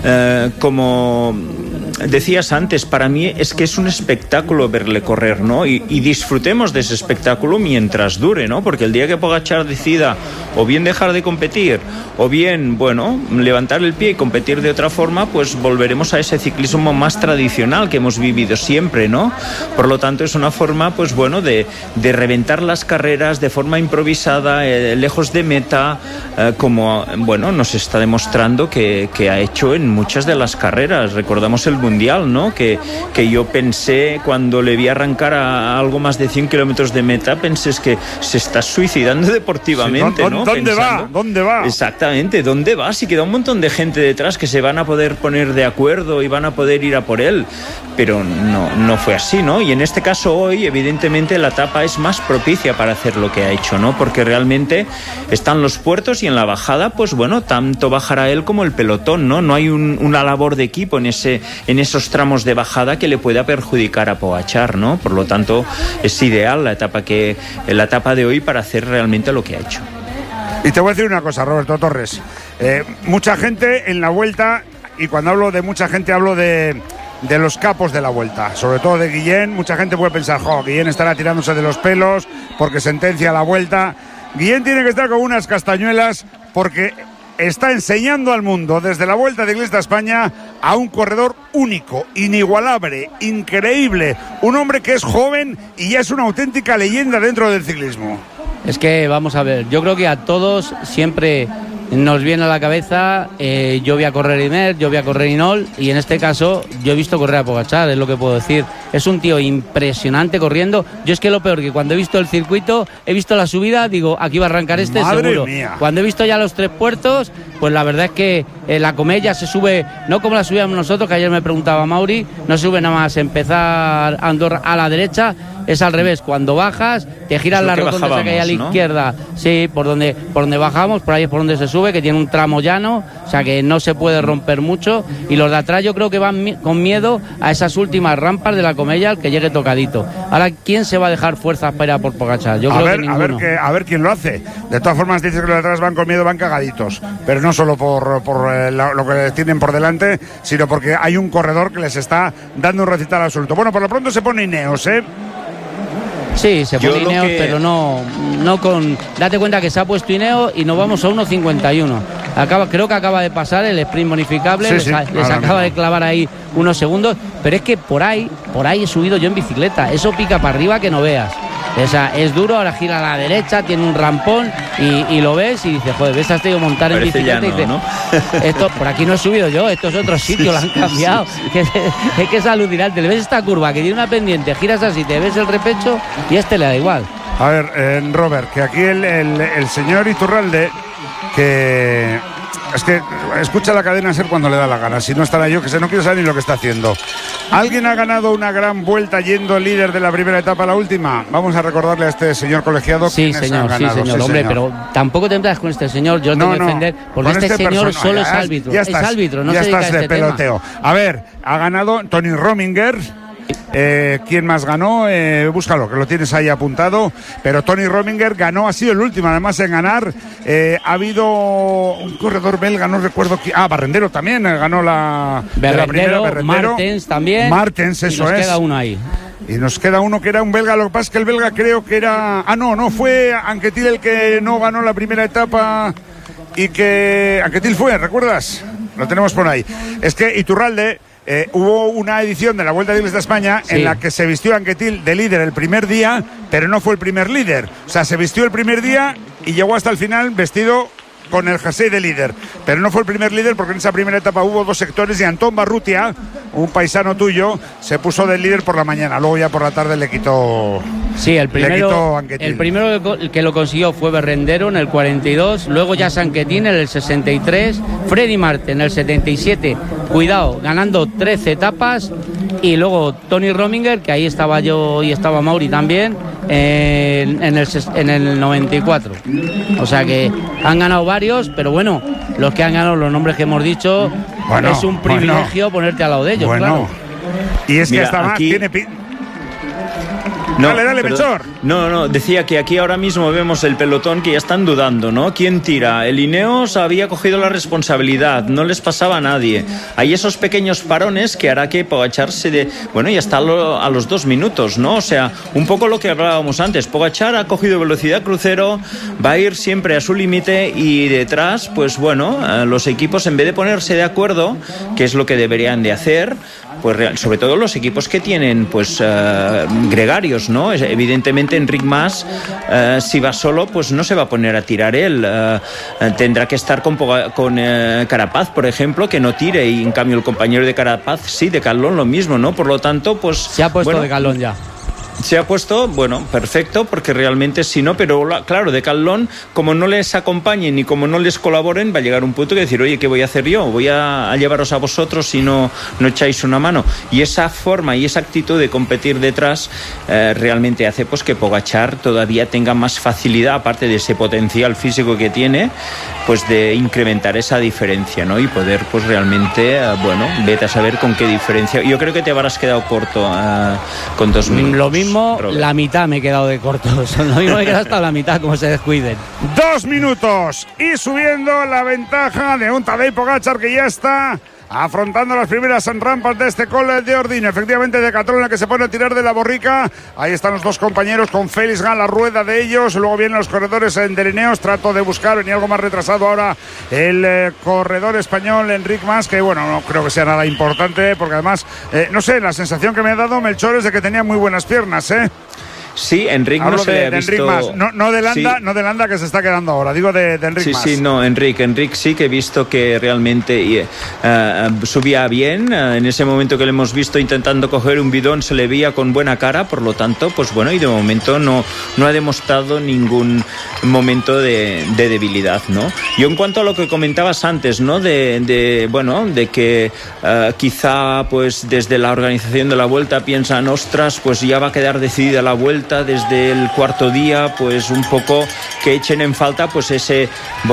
como decías antes, para mí es que es un espectáculo verle correr, ¿no? Y disfrutemos de ese espectáculo mientras dure, ¿no? Porque el día que Pogačar decida o bien dejar de competir o bien, bueno, levantar el pie y competir de otra forma, pues volveremos a ese ciclismo más tradicional que hemos vivido siempre, ¿no? Por lo tanto, es una forma, pues bueno, de reventar las carreras de forma improvisada, lejos de meta, como, bueno, nos está demostrando que ha hecho en muchas de las carreras. Recordamos el Mundial, ¿no? Que yo pensé, cuando le vi arrancar a algo más de 100 kilómetros de meta, pensé es que se está suicidando deportivamente, sí, ¿no? ¿Dónde va? ¿Dónde va? Exactamente, ¿dónde va? Si queda un montón de gente detrás que se van a poder poner de acuerdo y van a poder ir a por él, pero no fue así, ¿no? Y en este caso hoy, evidentemente, la etapa es más propicia para hacer lo que ha hecho, ¿no? Porque realmente están los puertos y en la bajada, pues bueno, tanto bajará él como el pelotón, ¿no? No hay una labor de equipo en esos tramos de bajada que le pueda perjudicar a Pogačar, ¿no? Por lo tanto, es ideal la etapa de hoy para hacer realmente lo que ha hecho. Y te voy a decir una cosa, Roberto Torres. Mucha gente en la Vuelta, y cuando hablo de mucha gente hablo de los capos de la Vuelta, sobre todo de Guillén. Mucha gente puede pensar, Guillén estará tirándose de los pelos porque sentencia la Vuelta. Guillén tiene que estar con unas castañuelas porque está enseñando al mundo desde la Vuelta Ciclista España a un corredor único, inigualable, increíble, un hombre que es joven y ya es una auténtica leyenda dentro del ciclismo. Es que, vamos a ver, yo creo que a todos siempre nos viene a la cabeza, yo voy a correr Imer, yo voy a correr Inol, y en este caso yo he visto correr a Pogačar, es lo que puedo decir. Es un tío impresionante corriendo. Yo es que lo peor, que cuando he visto el circuito, he visto la subida, digo, aquí va a arrancar este. Madre seguro. Mía. Cuando he visto ya los 3 puertos, pues la verdad es que la Comella se sube, no como la subíamos nosotros, que ayer me preguntaba Mauri, no sube nada más empezar Andorra a la derecha, es al revés. Cuando bajas, te giras la rotonda que hay a la izquierda, sí, por donde bajamos, por ahí es por donde se sube, que tiene un tramo llano, o sea que no se puede romper mucho, y los de atrás yo creo que van con miedo a esas últimas rampas de la Comella, al que llegue tocadito. Ahora, ¿quién se va a dejar fuerzas para ir a por Pogačar? Yo creo que ninguno. A ver quién lo hace. De todas formas, dices que los de atrás van con miedo, van cagaditos, pero no solo por lo que tienen por delante, sino porque hay un corredor que les está dando un recital absoluto. Bueno, por lo pronto se pone Ineos, Sí, se pone Ineos, pero no con... Date cuenta que se ha puesto Ineos y nos vamos a 1.51. Creo que acaba de pasar el sprint bonificable, les acaba de clavar ahí unos segundos, pero es que por ahí he subido yo en bicicleta, eso pica para arriba que no veas. O sea, es duro, ahora gira a la derecha, tiene un rampón y lo ves y dices, joder, ves a este montar en bicicleta llano, y dices, ¿no? Esto, por aquí no he subido yo, esto es otro sitio, lo han cambiado. Sí. Es que es alucinante, le ves esta curva que tiene una pendiente, giras así, te ves el repecho y este le da igual. A ver, Robert, que aquí el señor Iturralde, que... Es que escucha la cadena SER cuando le da la gana. Si no estará yo, que no quiero saber ni lo que está haciendo. ¿Alguien ha ganado una gran vuelta yendo líder de la primera etapa a la última? Vamos a recordarle a este señor colegiado. Sí, señor, hombre, pero tampoco te entras con este señor. Yo tengo que defender, porque este señor solo es árbitro. Ya estás, es árbitro, no ya se dedica estás a de peloteo. A ver, ha ganado Tony Rominger. ¿Quién más ganó? Búscalo, que lo tienes ahí apuntado. Pero Tony Rominger ganó, ha sido el último además en ganar. Ha habido un corredor belga, no recuerdo quién. Barrendero también ganó la primera. Martens también. Martens, eso y nos es. Queda uno ahí. Y nos queda uno que era un belga. Lo que pasa es que el belga creo que era... no fue Anquetil el que no ganó la primera etapa y que... Anquetil fue, ¿recuerdas? Lo tenemos por ahí. Es que Iturralde... hubo una edición de la Vuelta Ciclista España en la que se vistió Anquetil de líder el primer día, pero no fue el primer líder. O sea, se vistió el primer día y llegó hasta el final vestido con el jersey de líder, pero no fue el primer líder porque en esa primera etapa hubo 2 sectores y Antón Barrutia, un paisano tuyo, se puso del líder por la mañana, luego ya por la tarde le quitó. Sí, el primero que lo consiguió fue Berrendero en el 42, luego ya Sanquetín en el 63, Freddy Marte en el 77, cuidado, ganando 13 etapas, y luego Tony Rominger, que ahí estaba yo y estaba Mauri también, en el 94. O sea que han ganado varios, pero bueno, los que han ganado los nombres que hemos dicho, es un privilegio ponerte al lado de ellos. Claro. Y es que hasta más tiene... Dale, Melchor. No, decía que aquí ahora mismo vemos el pelotón que ya están dudando, ¿no? ¿Quién tira? El Ineos había cogido la responsabilidad, no les pasaba a nadie. Hay esos pequeños parones que hará que Pogačar ya está a los 2 minutos, ¿no? O sea, un poco lo que hablábamos antes. Pogačar ha cogido velocidad crucero, va a ir siempre a su límite y detrás, pues bueno, los equipos en vez de ponerse de acuerdo, que es lo que deberían de hacer, pues sobre todo los equipos que tienen pues gregarios, ¿no? Evidentemente Enric Mas, si va solo, pues no se va a poner a tirar él, tendrá que estar con Carapaz, por ejemplo, que no tire, y en cambio el compañero de Carapaz sí, de Calón lo mismo, ¿no? Por lo tanto, pues se ha puesto de Calón ya. Se ha puesto, perfecto, porque realmente si no, pero claro, de Calón, como no les acompañen y como no les colaboren, va a llegar un punto que decir, oye, ¿qué voy a hacer yo? Voy a llevaros a vosotros si no echáis una mano. Y esa forma y esa actitud de competir detrás realmente hace pues que Pogačar todavía tenga más facilidad, aparte de ese potencial físico que tiene, pues de incrementar esa diferencia, ¿no? Y poder pues realmente, vete a saber con qué diferencia. Yo creo que te habrás quedado corto con 2 minutos. Lo mismo, Robert. La mitad me he quedado de corto. Lo mismo me he quedado hasta la mitad, como se descuiden. 2 minutos y subiendo la ventaja de un Tadej Pogačar que ya está afrontando las primeras rampas de este Col de Ordino. Efectivamente, de Cataluña, que se pone a tirar de la borrica. Ahí están los 2 compañeros con Félix Gall, la rueda de ellos. Luego vienen los corredores de Ineos. Trato de buscar, venía algo más retrasado ahora el corredor español Enric Mas, que no creo que sea nada importante, porque además, no sé, la sensación que me ha dado Melchor es de que tenía muy buenas piernas, Sí, Enric no se le ha visto... No de Landa, sí. No de Landa, que se está quedando ahora, digo de Enric Mas. Sí, Enric sí que he visto que realmente subía bien. En ese momento que le hemos visto intentando coger un bidón se le veía con buena cara, por lo tanto, pues y de momento no ha demostrado ningún momento de debilidad, ¿no? Yo en cuanto a lo que comentabas antes, ¿no? De que quizá pues desde la organización de la Vuelta piensan, ostras, pues ya va a quedar decidida la Vuelta desde el 4.º día, pues un poco que echen en falta pues esa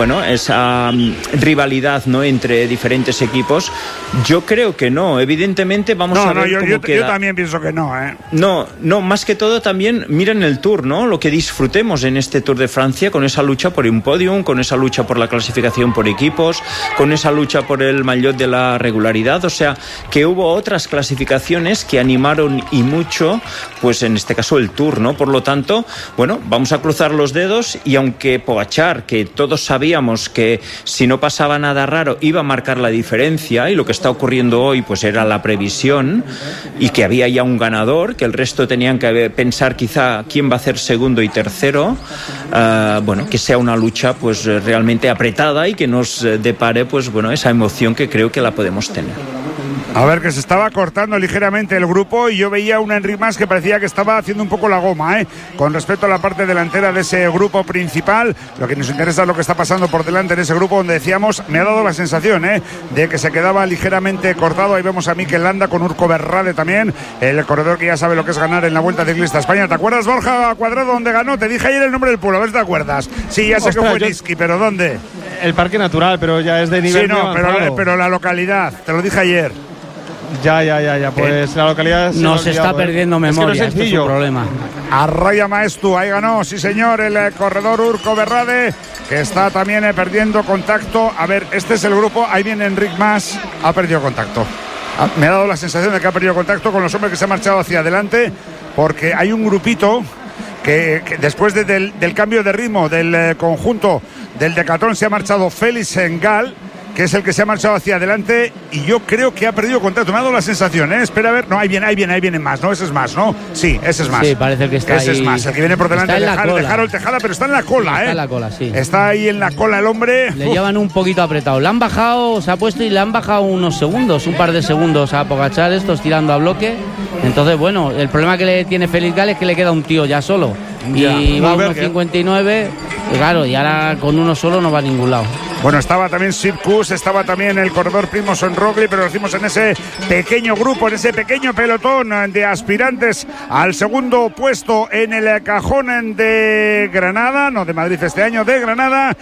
rivalidad, ¿no? Entre diferentes equipos. Yo creo que no, evidentemente vamos a ver cómo queda. Yo también pienso que no, No, más que todo también miren el Tour, ¿no? Lo que disfrutemos en este Tour de Francia, con esa lucha por un podium, con esa lucha por la clasificación por equipos, con esa lucha por el maillot de la regularidad, o sea, que hubo otras clasificaciones que animaron y mucho, pues en este caso el Tour, ¿no? Por lo tanto, vamos a cruzar los dedos, y aunque Pogačar, que todos sabíamos que si no pasaba nada raro iba a marcar la diferencia, y lo que está ocurriendo hoy pues era la previsión, y que había ya un ganador, que el resto tenían que pensar quizá quién va a hacer segundo y tercero, que sea una lucha pues realmente apretada y que nos depare pues esa emoción que creo que la podemos tener. A ver, que se estaba cortando ligeramente el grupo, y yo veía una Enric Mas que parecía que estaba haciendo un poco la goma, con respecto a la parte delantera de ese grupo principal. Lo que nos interesa es lo que está pasando por delante en ese grupo, donde decíamos, me ha dado la sensación de que se quedaba ligeramente cortado. Ahí vemos a Mikel Landa con Urco Berrade también, el corredor que ya sabe lo que es ganar en la Vuelta Ciclista España. ¿Te acuerdas, Borja Cuadrado, dónde ganó? Te dije ayer el nombre del pueblo, a ver si te acuerdas. Sí, ya sé que fue Niski, pero ¿dónde? El Parque Natural, pero ya es de nivel. Sí, pero la localidad, te lo dije ayer. Ya, pues la localidad nos está perdiendo memoria, es un problema. Arraya Maestu, ahí ganó, sí señor, el corredor Urco Berrade, que está también perdiendo contacto. A ver, este es el grupo, ahí viene Enric Mas, ha perdido contacto. me ha dado la sensación de que ha perdido contacto con los hombres que se han marchado hacia adelante, porque hay un grupito que después del cambio de ritmo del conjunto del Decathlon se ha marchado Félix Gall, que es el que se ha marchado hacia adelante, y yo creo que ha perdido contacto. Me ha dado la sensación, ¿eh? Espera a ver. No, ahí viene más, ¿no? Ese es más, ¿no? Sí, ese es más. Sí, parece que está ese ahí. Es más, el que viene por delante de Harold Tejada, pero está en la cola, sí, está en la cola, sí. Está ahí en la cola el hombre. Le llevan un poquito apretado. Le han bajado, se ha puesto y le han bajado unos segundos, un par de segundos a Pogačar, estos tirando a bloque. Entonces, bueno, el problema que le tiene Félix Gall es que le queda un tío ya solo. Y va a 1.59, y claro, y ahora con uno solo no va a ningún lado. Bueno, estaba también Sepp Kuss, estaba también el corredor Primož Roglič, pero lo hicimos en ese pequeño grupo, en ese pequeño pelotón de aspirantes al segundo puesto en el cajón de Granada, no de Madrid este año, de Granada.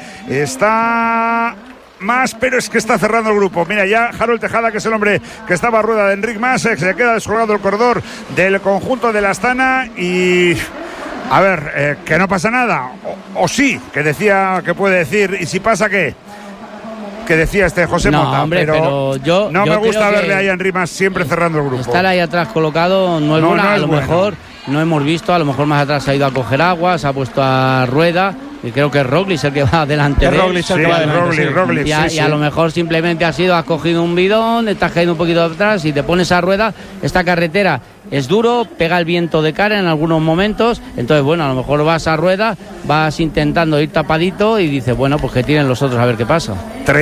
Está más, pero es que está cerrando el grupo. Mira ya Harold Tejada, que es el hombre que estaba a rueda de Enric Mas, que se queda descolgado el corredor del conjunto de la Astana. Y a ver, que no pasa nada, o sí, que decía, que puede decir, y si pasa, ¿qué? Que decía José Mota, hombre, pero yo me gusta verle ahí a Enric Mas siempre cerrando el grupo. Estar ahí atrás colocado no es bueno, a lo mejor no hemos visto, a lo mejor más atrás ha ido a coger agua, se ha puesto a rueda, y creo que es Roglič el que va delante de él. Y a lo mejor simplemente ha sido, has cogido un bidón, estás cayendo un poquito atrás y te pones a rueda. Esta carretera es duro, pega el viento de cara en algunos momentos, entonces bueno, a lo mejor vas a rueda, vas intentando ir tapadito y dices, bueno, pues que tiren los otros a ver qué pasa.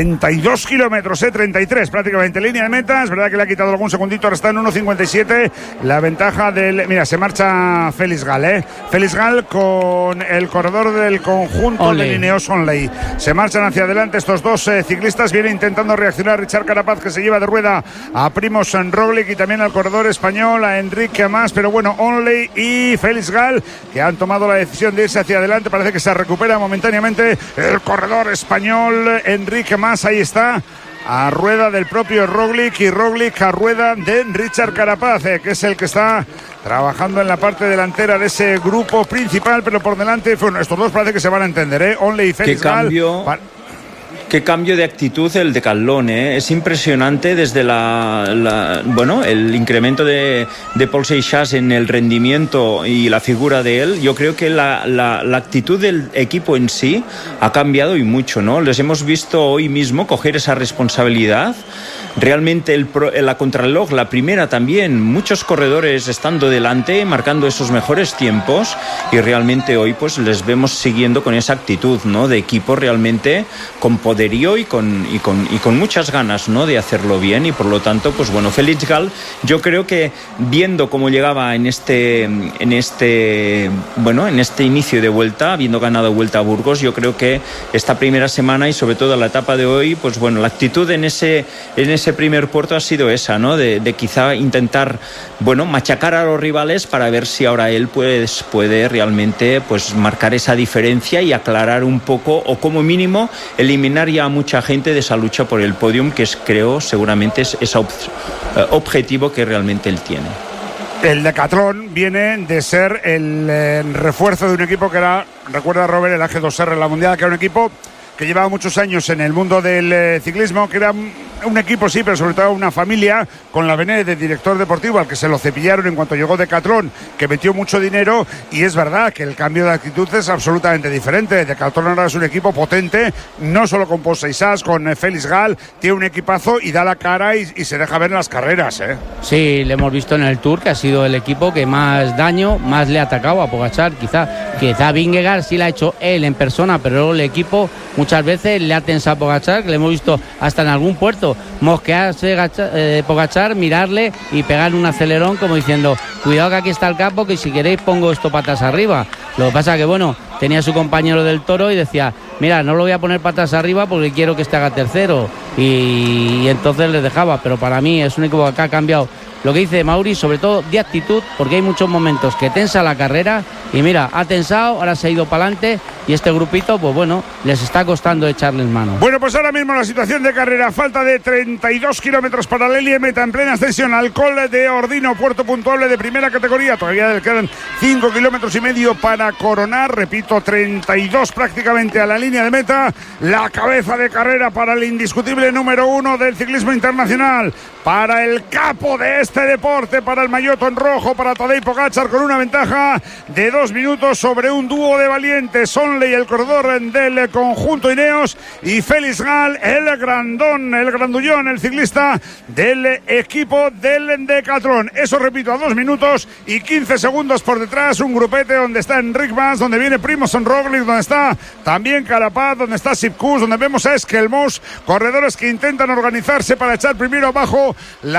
32 kilómetros, 33 prácticamente línea de meta. Es verdad que le ha quitado algún segundito, ahora está en 1.57 la ventaja del... Mira, se marcha Félix Gall, Félix Gall con el corredor del conjunto de Ineos Onley. Se marchan hacia adelante estos dos ciclistas. Viene intentando reaccionar Richard Carapaz, que se lleva de rueda a Primož Roglič y también al corredor español, a Enric Mas, pero bueno, Onley y Félix Gall, que han tomado la decisión de irse hacia adelante. Parece que se recupera momentáneamente el corredor español Enric Mas. Ahí está, a rueda del propio Roglič, y Roglič a rueda de Richard Carapaz, que es el que está trabajando en la parte delantera de ese grupo principal, pero por delante, bueno, estos dos parece que se van a entender, Onley y Félix Gall. Qué cambio de actitud el Decathlon, es impresionante desde el incremento de Paul Seixas en el rendimiento y la figura de él. Yo creo que la actitud del equipo en sí ha cambiado y mucho, ¿no? Les hemos visto hoy mismo coger esa responsabilidad. Realmente la contrarreloj, la primera también, muchos corredores estando delante, marcando esos mejores tiempos, y realmente hoy pues les vemos siguiendo con esa actitud, ¿no? De equipo realmente con poderío y con muchas ganas, ¿no? De hacerlo bien, y por lo tanto pues bueno, Félix Gall, yo creo que viendo cómo llegaba en este inicio de vuelta, habiendo ganado Vuelta a Burgos, yo creo que esta primera semana y sobre todo la etapa de hoy, pues bueno, la actitud en ese primer puerto ha sido esa, ¿no? De quizá intentar, bueno, machacar a los rivales para ver si ahora él puede realmente pues marcar esa diferencia y aclarar un poco, o como mínimo eliminar ya a mucha gente de esa lucha por el podium, que creo seguramente es ese objetivo que realmente él tiene. El Decathlon viene de ser el refuerzo de un equipo que era, recuerda Robert, el AG2R en la Mundial, que era un equipo que llevaba muchos años en el mundo del ciclismo, que era un equipo, sí, pero sobre todo una familia, con la vene de director deportivo, al que se lo cepillaron en cuanto llegó Decathlon, que metió mucho dinero, y es verdad que el cambio de actitud es absolutamente diferente. Decathlon ahora es un equipo potente, no solo con Paul Seixas, con Félix Gall, tiene un equipazo y da la cara y se deja ver en las carreras, Sí, le hemos visto en el Tour que ha sido el equipo que más daño, más le ha atacado a Pogačar. Quizá Vingegaard sí le ha hecho él en persona, pero luego el equipo muchas veces le ha tensado a Pogačar, que le hemos visto hasta en algún puerto mosquearse Pogačar, mirarle y pegarle un acelerón como diciendo, cuidado que aquí está el campo, que si queréis pongo esto patas arriba. Lo que pasa que bueno, tenía a su compañero del Toro y decía, mira, no lo voy a poner patas arriba porque quiero que este haga tercero, y entonces les dejaba. Pero para mí es un equipo que ha cambiado, lo que dice Mauri, sobre todo de actitud, porque hay muchos momentos que tensa la carrera y mira, ha tensado, ahora se ha ido para adelante y este grupito, pues bueno, les está costando echarles mano. Bueno, pues ahora mismo la situación de carrera, falta de 32 kilómetros para la línea meta en plena ascensión al Col de Ordino, puerto puntuable de primera categoría. Todavía le quedan 5 kilómetros y medio para coronar, repito, 32 prácticamente a la línea de meta. La cabeza de carrera para el indiscutible número 1 del ciclismo internacional, para el capo de este deporte, para el maillot en rojo, para Tadej Pogačar, con una ventaja de 2 minutos sobre un dúo de valientes, Onley, el corredor del conjunto Ineos, y Félix Gall, el grandón, el grandullón, el ciclista del equipo del Decathlon. Eso, repito, a 2 minutos y 15 segundos por detrás, un grupete donde está Enric Mas, donde viene Primož Roglič, donde está también Carapaz, donde está Sipkus, donde vemos a Eskelmos, corredores que intentan organizarse para echar primero abajo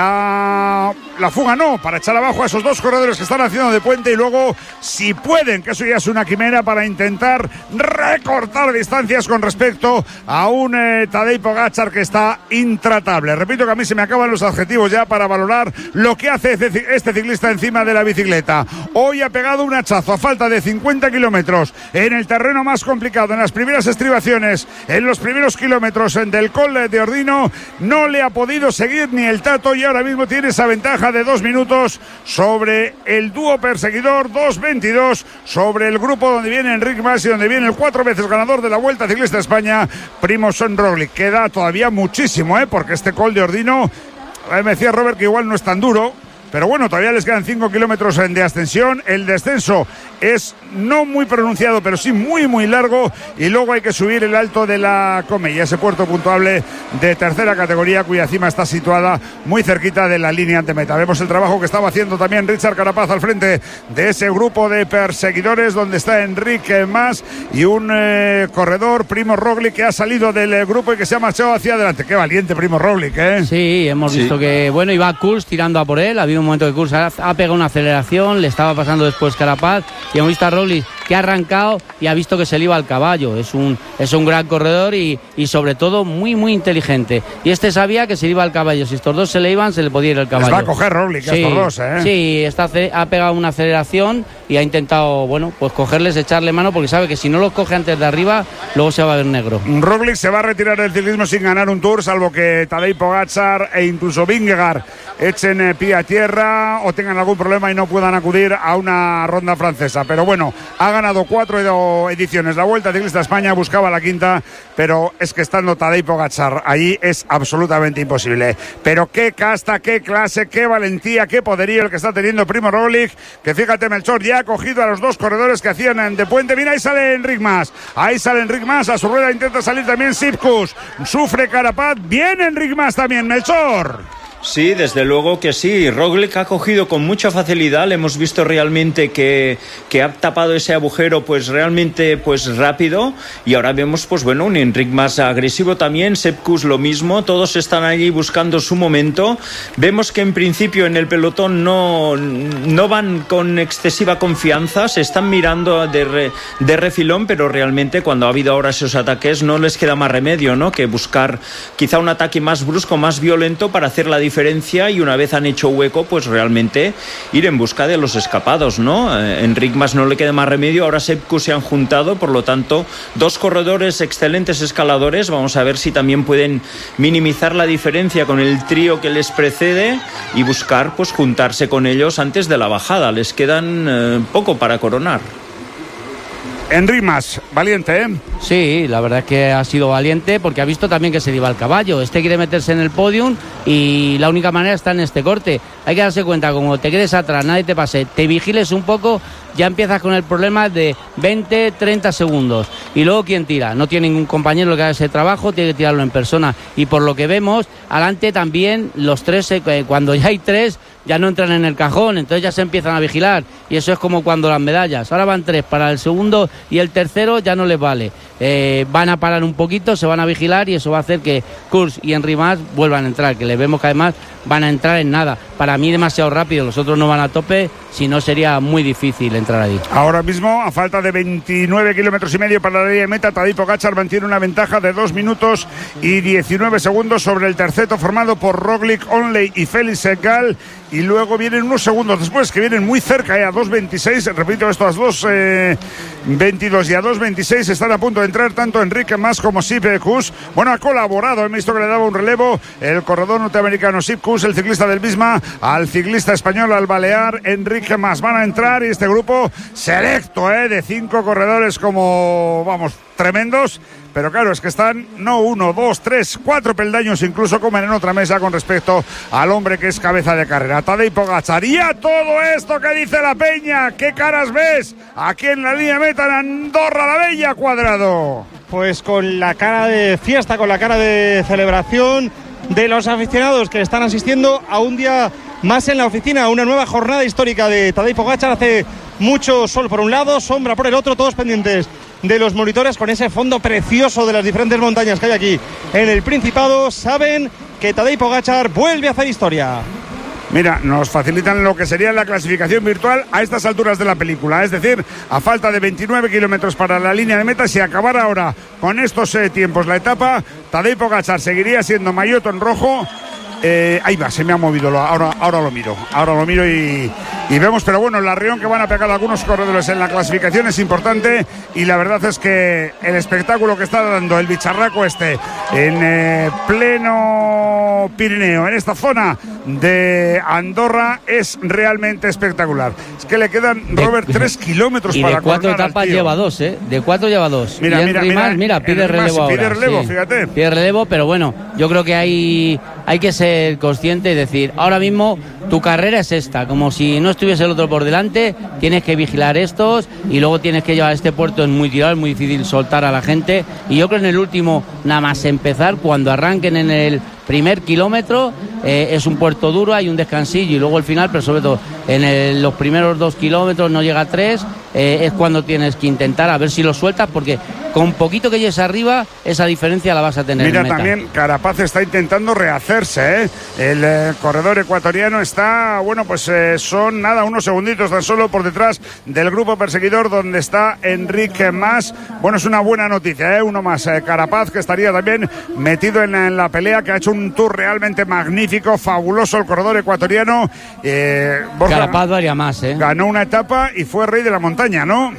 la fuga, para echar abajo a esos 2 corredores que están haciendo de puente, y luego, si pueden, que eso ya es una quimera, para intentar recortar distancias con respecto a un Tadej Pogačar que está intratable. Repito que a mí se me acaban los adjetivos ya para valorar lo que hace este ciclista encima de la bicicleta. Hoy ha pegado un hachazo a falta de 50 kilómetros en el terreno más complicado, en las primeras estribaciones, en los primeros kilómetros del Col de Ordino. No le ha podido seguir ni el Tato, y ahora mismo tiene esa ventaja de 2 minutos sobre el dúo perseguidor, 2:22 sobre el grupo donde viene Enric Mas y donde viene el 4 veces ganador de la Vuelta Ciclista a España, Primož Roglič. Queda todavía muchísimo, porque este Col de Ordino, me decía Robert que igual no es tan duro, pero bueno, todavía les quedan 5 kilómetros de ascensión. El descenso es no muy pronunciado, pero sí muy muy largo, y luego hay que subir el Alto de la Comella, ese puerto puntuable de tercera categoría cuya cima está situada muy cerquita de la línea de meta. Vemos el trabajo que estaba haciendo también Richard Carapaz al frente de ese grupo de perseguidores, donde está Enric Mas y un corredor, Primož Roglič, que ha salido del grupo y que se ha marchado hacia adelante. Qué valiente Primož Roglič, ¿eh? Sí, hemos visto que, bueno, iba Kuls tirando a por él. Había un momento que Kuls ha pegado una aceleración, le estaba pasando después Carapaz, y hemos visto a Roglič que ha arrancado y ha visto que se le iba al caballo. Es un gran corredor y sobre todo muy muy inteligente, y este sabía que se le iba al caballo. Si estos 2 se le iban, se le podía ir al caballo. Les va a coger Roglič, sí, estos 2, ¿eh? Sí, ha pegado una aceleración y ha intentado, bueno, pues cogerles, echarle mano, porque sabe que si no los coge antes de arriba, luego se va a ver negro. Roglič se va a retirar del ciclismo sin ganar un Tour, salvo que Tadej Pogačar e incluso Vingegaard echen pie a tierra o tengan algún problema y no puedan acudir a una ronda francesa. Pero bueno, ha ganado 4 ediciones la Vuelta Ciclista a España, buscaba la 5ª, pero es que estando Tadej Pogačar ahí es absolutamente imposible. Pero qué casta, qué clase, qué valentía, qué poderío el que está teniendo Primož Roglič, que fíjate, Melchor, ya ha cogido a los 2 corredores que hacían de puente. Mira, ahí sale Enric Mas, a su rueda intenta salir también Sipkus, sufre Carapaz, viene Enric Mas también, Melchor. Sí, desde luego que sí. Roglič ha cogido con mucha facilidad. Le hemos visto realmente que ha tapado ese agujero pues realmente pues rápido. Y ahora vemos pues bueno un Enric más agresivo también. Sipkus lo mismo. Todos están allí buscando su momento. Vemos que en principio en el pelotón no van con excesiva confianza. Se están mirando de refilón, pero realmente cuando ha habido ahora esos ataques no les queda más remedio, ¿no?, que buscar quizá un ataque más brusco, más violento para hacer la diferencia, y una vez han hecho hueco pues realmente ir en busca de los escapados, ¿no? Enric Mas no le queda más remedio. Ahora Sipkus se han juntado, por lo tanto 2 corredores excelentes escaladores. Vamos a ver si también pueden minimizar la diferencia con el trío que les precede y buscar pues juntarse con ellos antes de la bajada. Les quedan poco para coronar. Enric Mas, valiente, ¿eh? Sí, la verdad es que ha sido valiente porque ha visto también que se le iba al caballo. Este quiere meterse en el podium y la única manera está en este corte. Hay que darse cuenta, como te quedes atrás, nadie te pase, te vigiles un poco, ya empiezas con el problema de 20, 30 segundos. Y luego, ¿quién tira? No tiene ningún compañero que haga ese trabajo, tiene que tirarlo en persona. Y por lo que vemos, adelante también los 3, cuando ya hay 3, ya no entran en el cajón, entonces ya se empiezan a vigilar. Y eso es como cuando las medallas. Ahora van 3 para el segundo y el tercero ya no les vale. Van a parar un poquito, se van a vigilar y eso va a hacer que Kuls y Enric Mas vuelvan a entrar, que les vemos que además van a entrar en nada. Para mí demasiado rápido, los otros no van a tope, si no sería muy difícil entrar ahí. Ahora mismo, a falta de 29 kilómetros y medio para la línea de meta, Tadej Pogačar mantiene una ventaja de 2 minutos y 19 segundos sobre el terceto, formado por Roglič, Onley y Félix Gall. Y y luego vienen unos segundos después que vienen muy cerca, a 2.26, repito, estas 2.22 y a 2.26 están a punto de entrar tanto Enrique Mas como Sepp Kuss. Bueno, ha colaborado, he visto que le daba un relevo el corredor norteamericano Sepp Kuss, el ciclista del Visma, al ciclista español, al balear Enrique Mas. Van a entrar y este grupo selecto, de 5 corredores como, vamos, tremendos. Pero claro, es que están no 1, 2, 3, 4 peldaños incluso como en otra mesa con respecto al hombre que es cabeza de carrera, Tadej Pogačar. Y a todo esto que dice la peña, ¿qué caras ves aquí en la línea meta en Andorra la Bella, Cuadrado? Pues con la cara de fiesta, con la cara de celebración de los aficionados que están asistiendo a un día más en la oficina, a una nueva jornada histórica de Tadej Pogačar. Hace mucho sol por un lado, sombra por el otro, todos pendientes de los monitores con ese fondo precioso de las diferentes montañas que hay aquí en el Principado. Saben que Tadej Pogačar vuelve a hacer historia. Mira, nos facilitan lo que sería la clasificación virtual a estas alturas de la película, es decir, a falta de 29 kilómetros para la línea de meta. Si acabara ahora con estos tiempos la etapa, Tadej Pogačar seguiría siendo maillot en rojo. Ahí va, se me ha movido, ahora lo miro y vemos, pero bueno, el arreón que van a pegar algunos corredores en la clasificación es importante, y la verdad es que el espectáculo que está dando el bicharraco en pleno Pirineo, en esta zona de Andorra, es realmente espectacular. Es que le quedan, Robert, 3 kilómetros y para de 4 etapas lleva 2, de 4 lleva 2. Mira, pide relevo ahora. Pide relevo, sí. Fíjate. Pide relevo, pero bueno, yo creo que hay que ser consciente y decir, ahora mismo tu carrera es esta, como si no estuviese el otro por delante, tienes que vigilar estos y luego tienes que llevar este puerto, es muy tirado, es muy difícil soltar a la gente, y yo creo en el último, nada más empezar, cuando arranquen en el primer kilómetro, es un puerto duro, hay un descansillo y luego el final, pero sobre todo en los primeros 2 kilómetros, no llega a 3, es cuando tienes que intentar a ver si lo sueltas, porque con poquito que llegues arriba, esa diferencia la vas a tener. Mira, en meta. También Carapaz está intentando rehacerse, el corredor ecuatoriano está, bueno, pues son unos segunditos tan solo por detrás del grupo perseguidor donde está Enrique Mas. Bueno, es una buena noticia, uno más, Carapaz, que estaría también metido en la pelea, que ha hecho un tour realmente magnífico, fabuloso el corredor ecuatoriano. Carapaz varía más, Ganó una etapa y fue rey de la montaña, ¿no?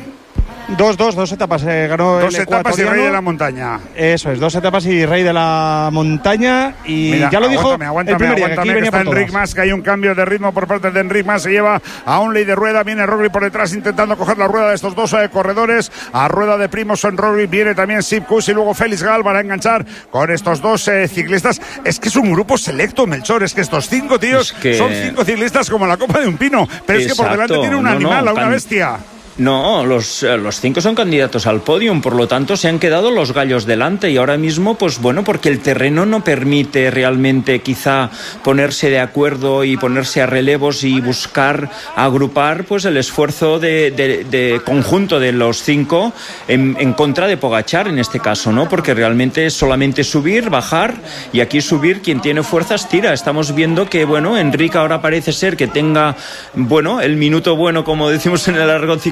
Dos etapas ganó 2 el etapas y ecuatoriano. rey de la montaña. Eso es, 2 etapas y rey de la montaña. Y mira, ya lo dijo aguántame, el primer día, que venía está por Enric Mas, que hay un cambio de ritmo por parte de Enric Mas. Se lleva a un ley de rueda, viene Roglic por detrás intentando coger la rueda de estos 2 corredores. A rueda de Primož Roglic viene también Sepp Kuss y luego Félix Gall para enganchar con estos 2 ciclistas. Es que es un grupo selecto, Melchor, es que estos 5 tíos son 5 ciclistas como la copa de un pino, pero es que por delante tiene un animal, una bestia. No, los 5 son candidatos al podium, por lo tanto se han quedado los gallos delante, y ahora mismo, pues bueno, porque el terreno no permite realmente quizá ponerse de acuerdo y ponerse a relevos y buscar agrupar pues el esfuerzo de conjunto de los 5 en contra de Pogačar en este caso, ¿no? Porque realmente es solamente subir, bajar, y aquí subir, quien tiene fuerzas tira. Estamos viendo que, bueno, Enric ahora parece ser que tenga, bueno, el minuto bueno, como decimos en el argot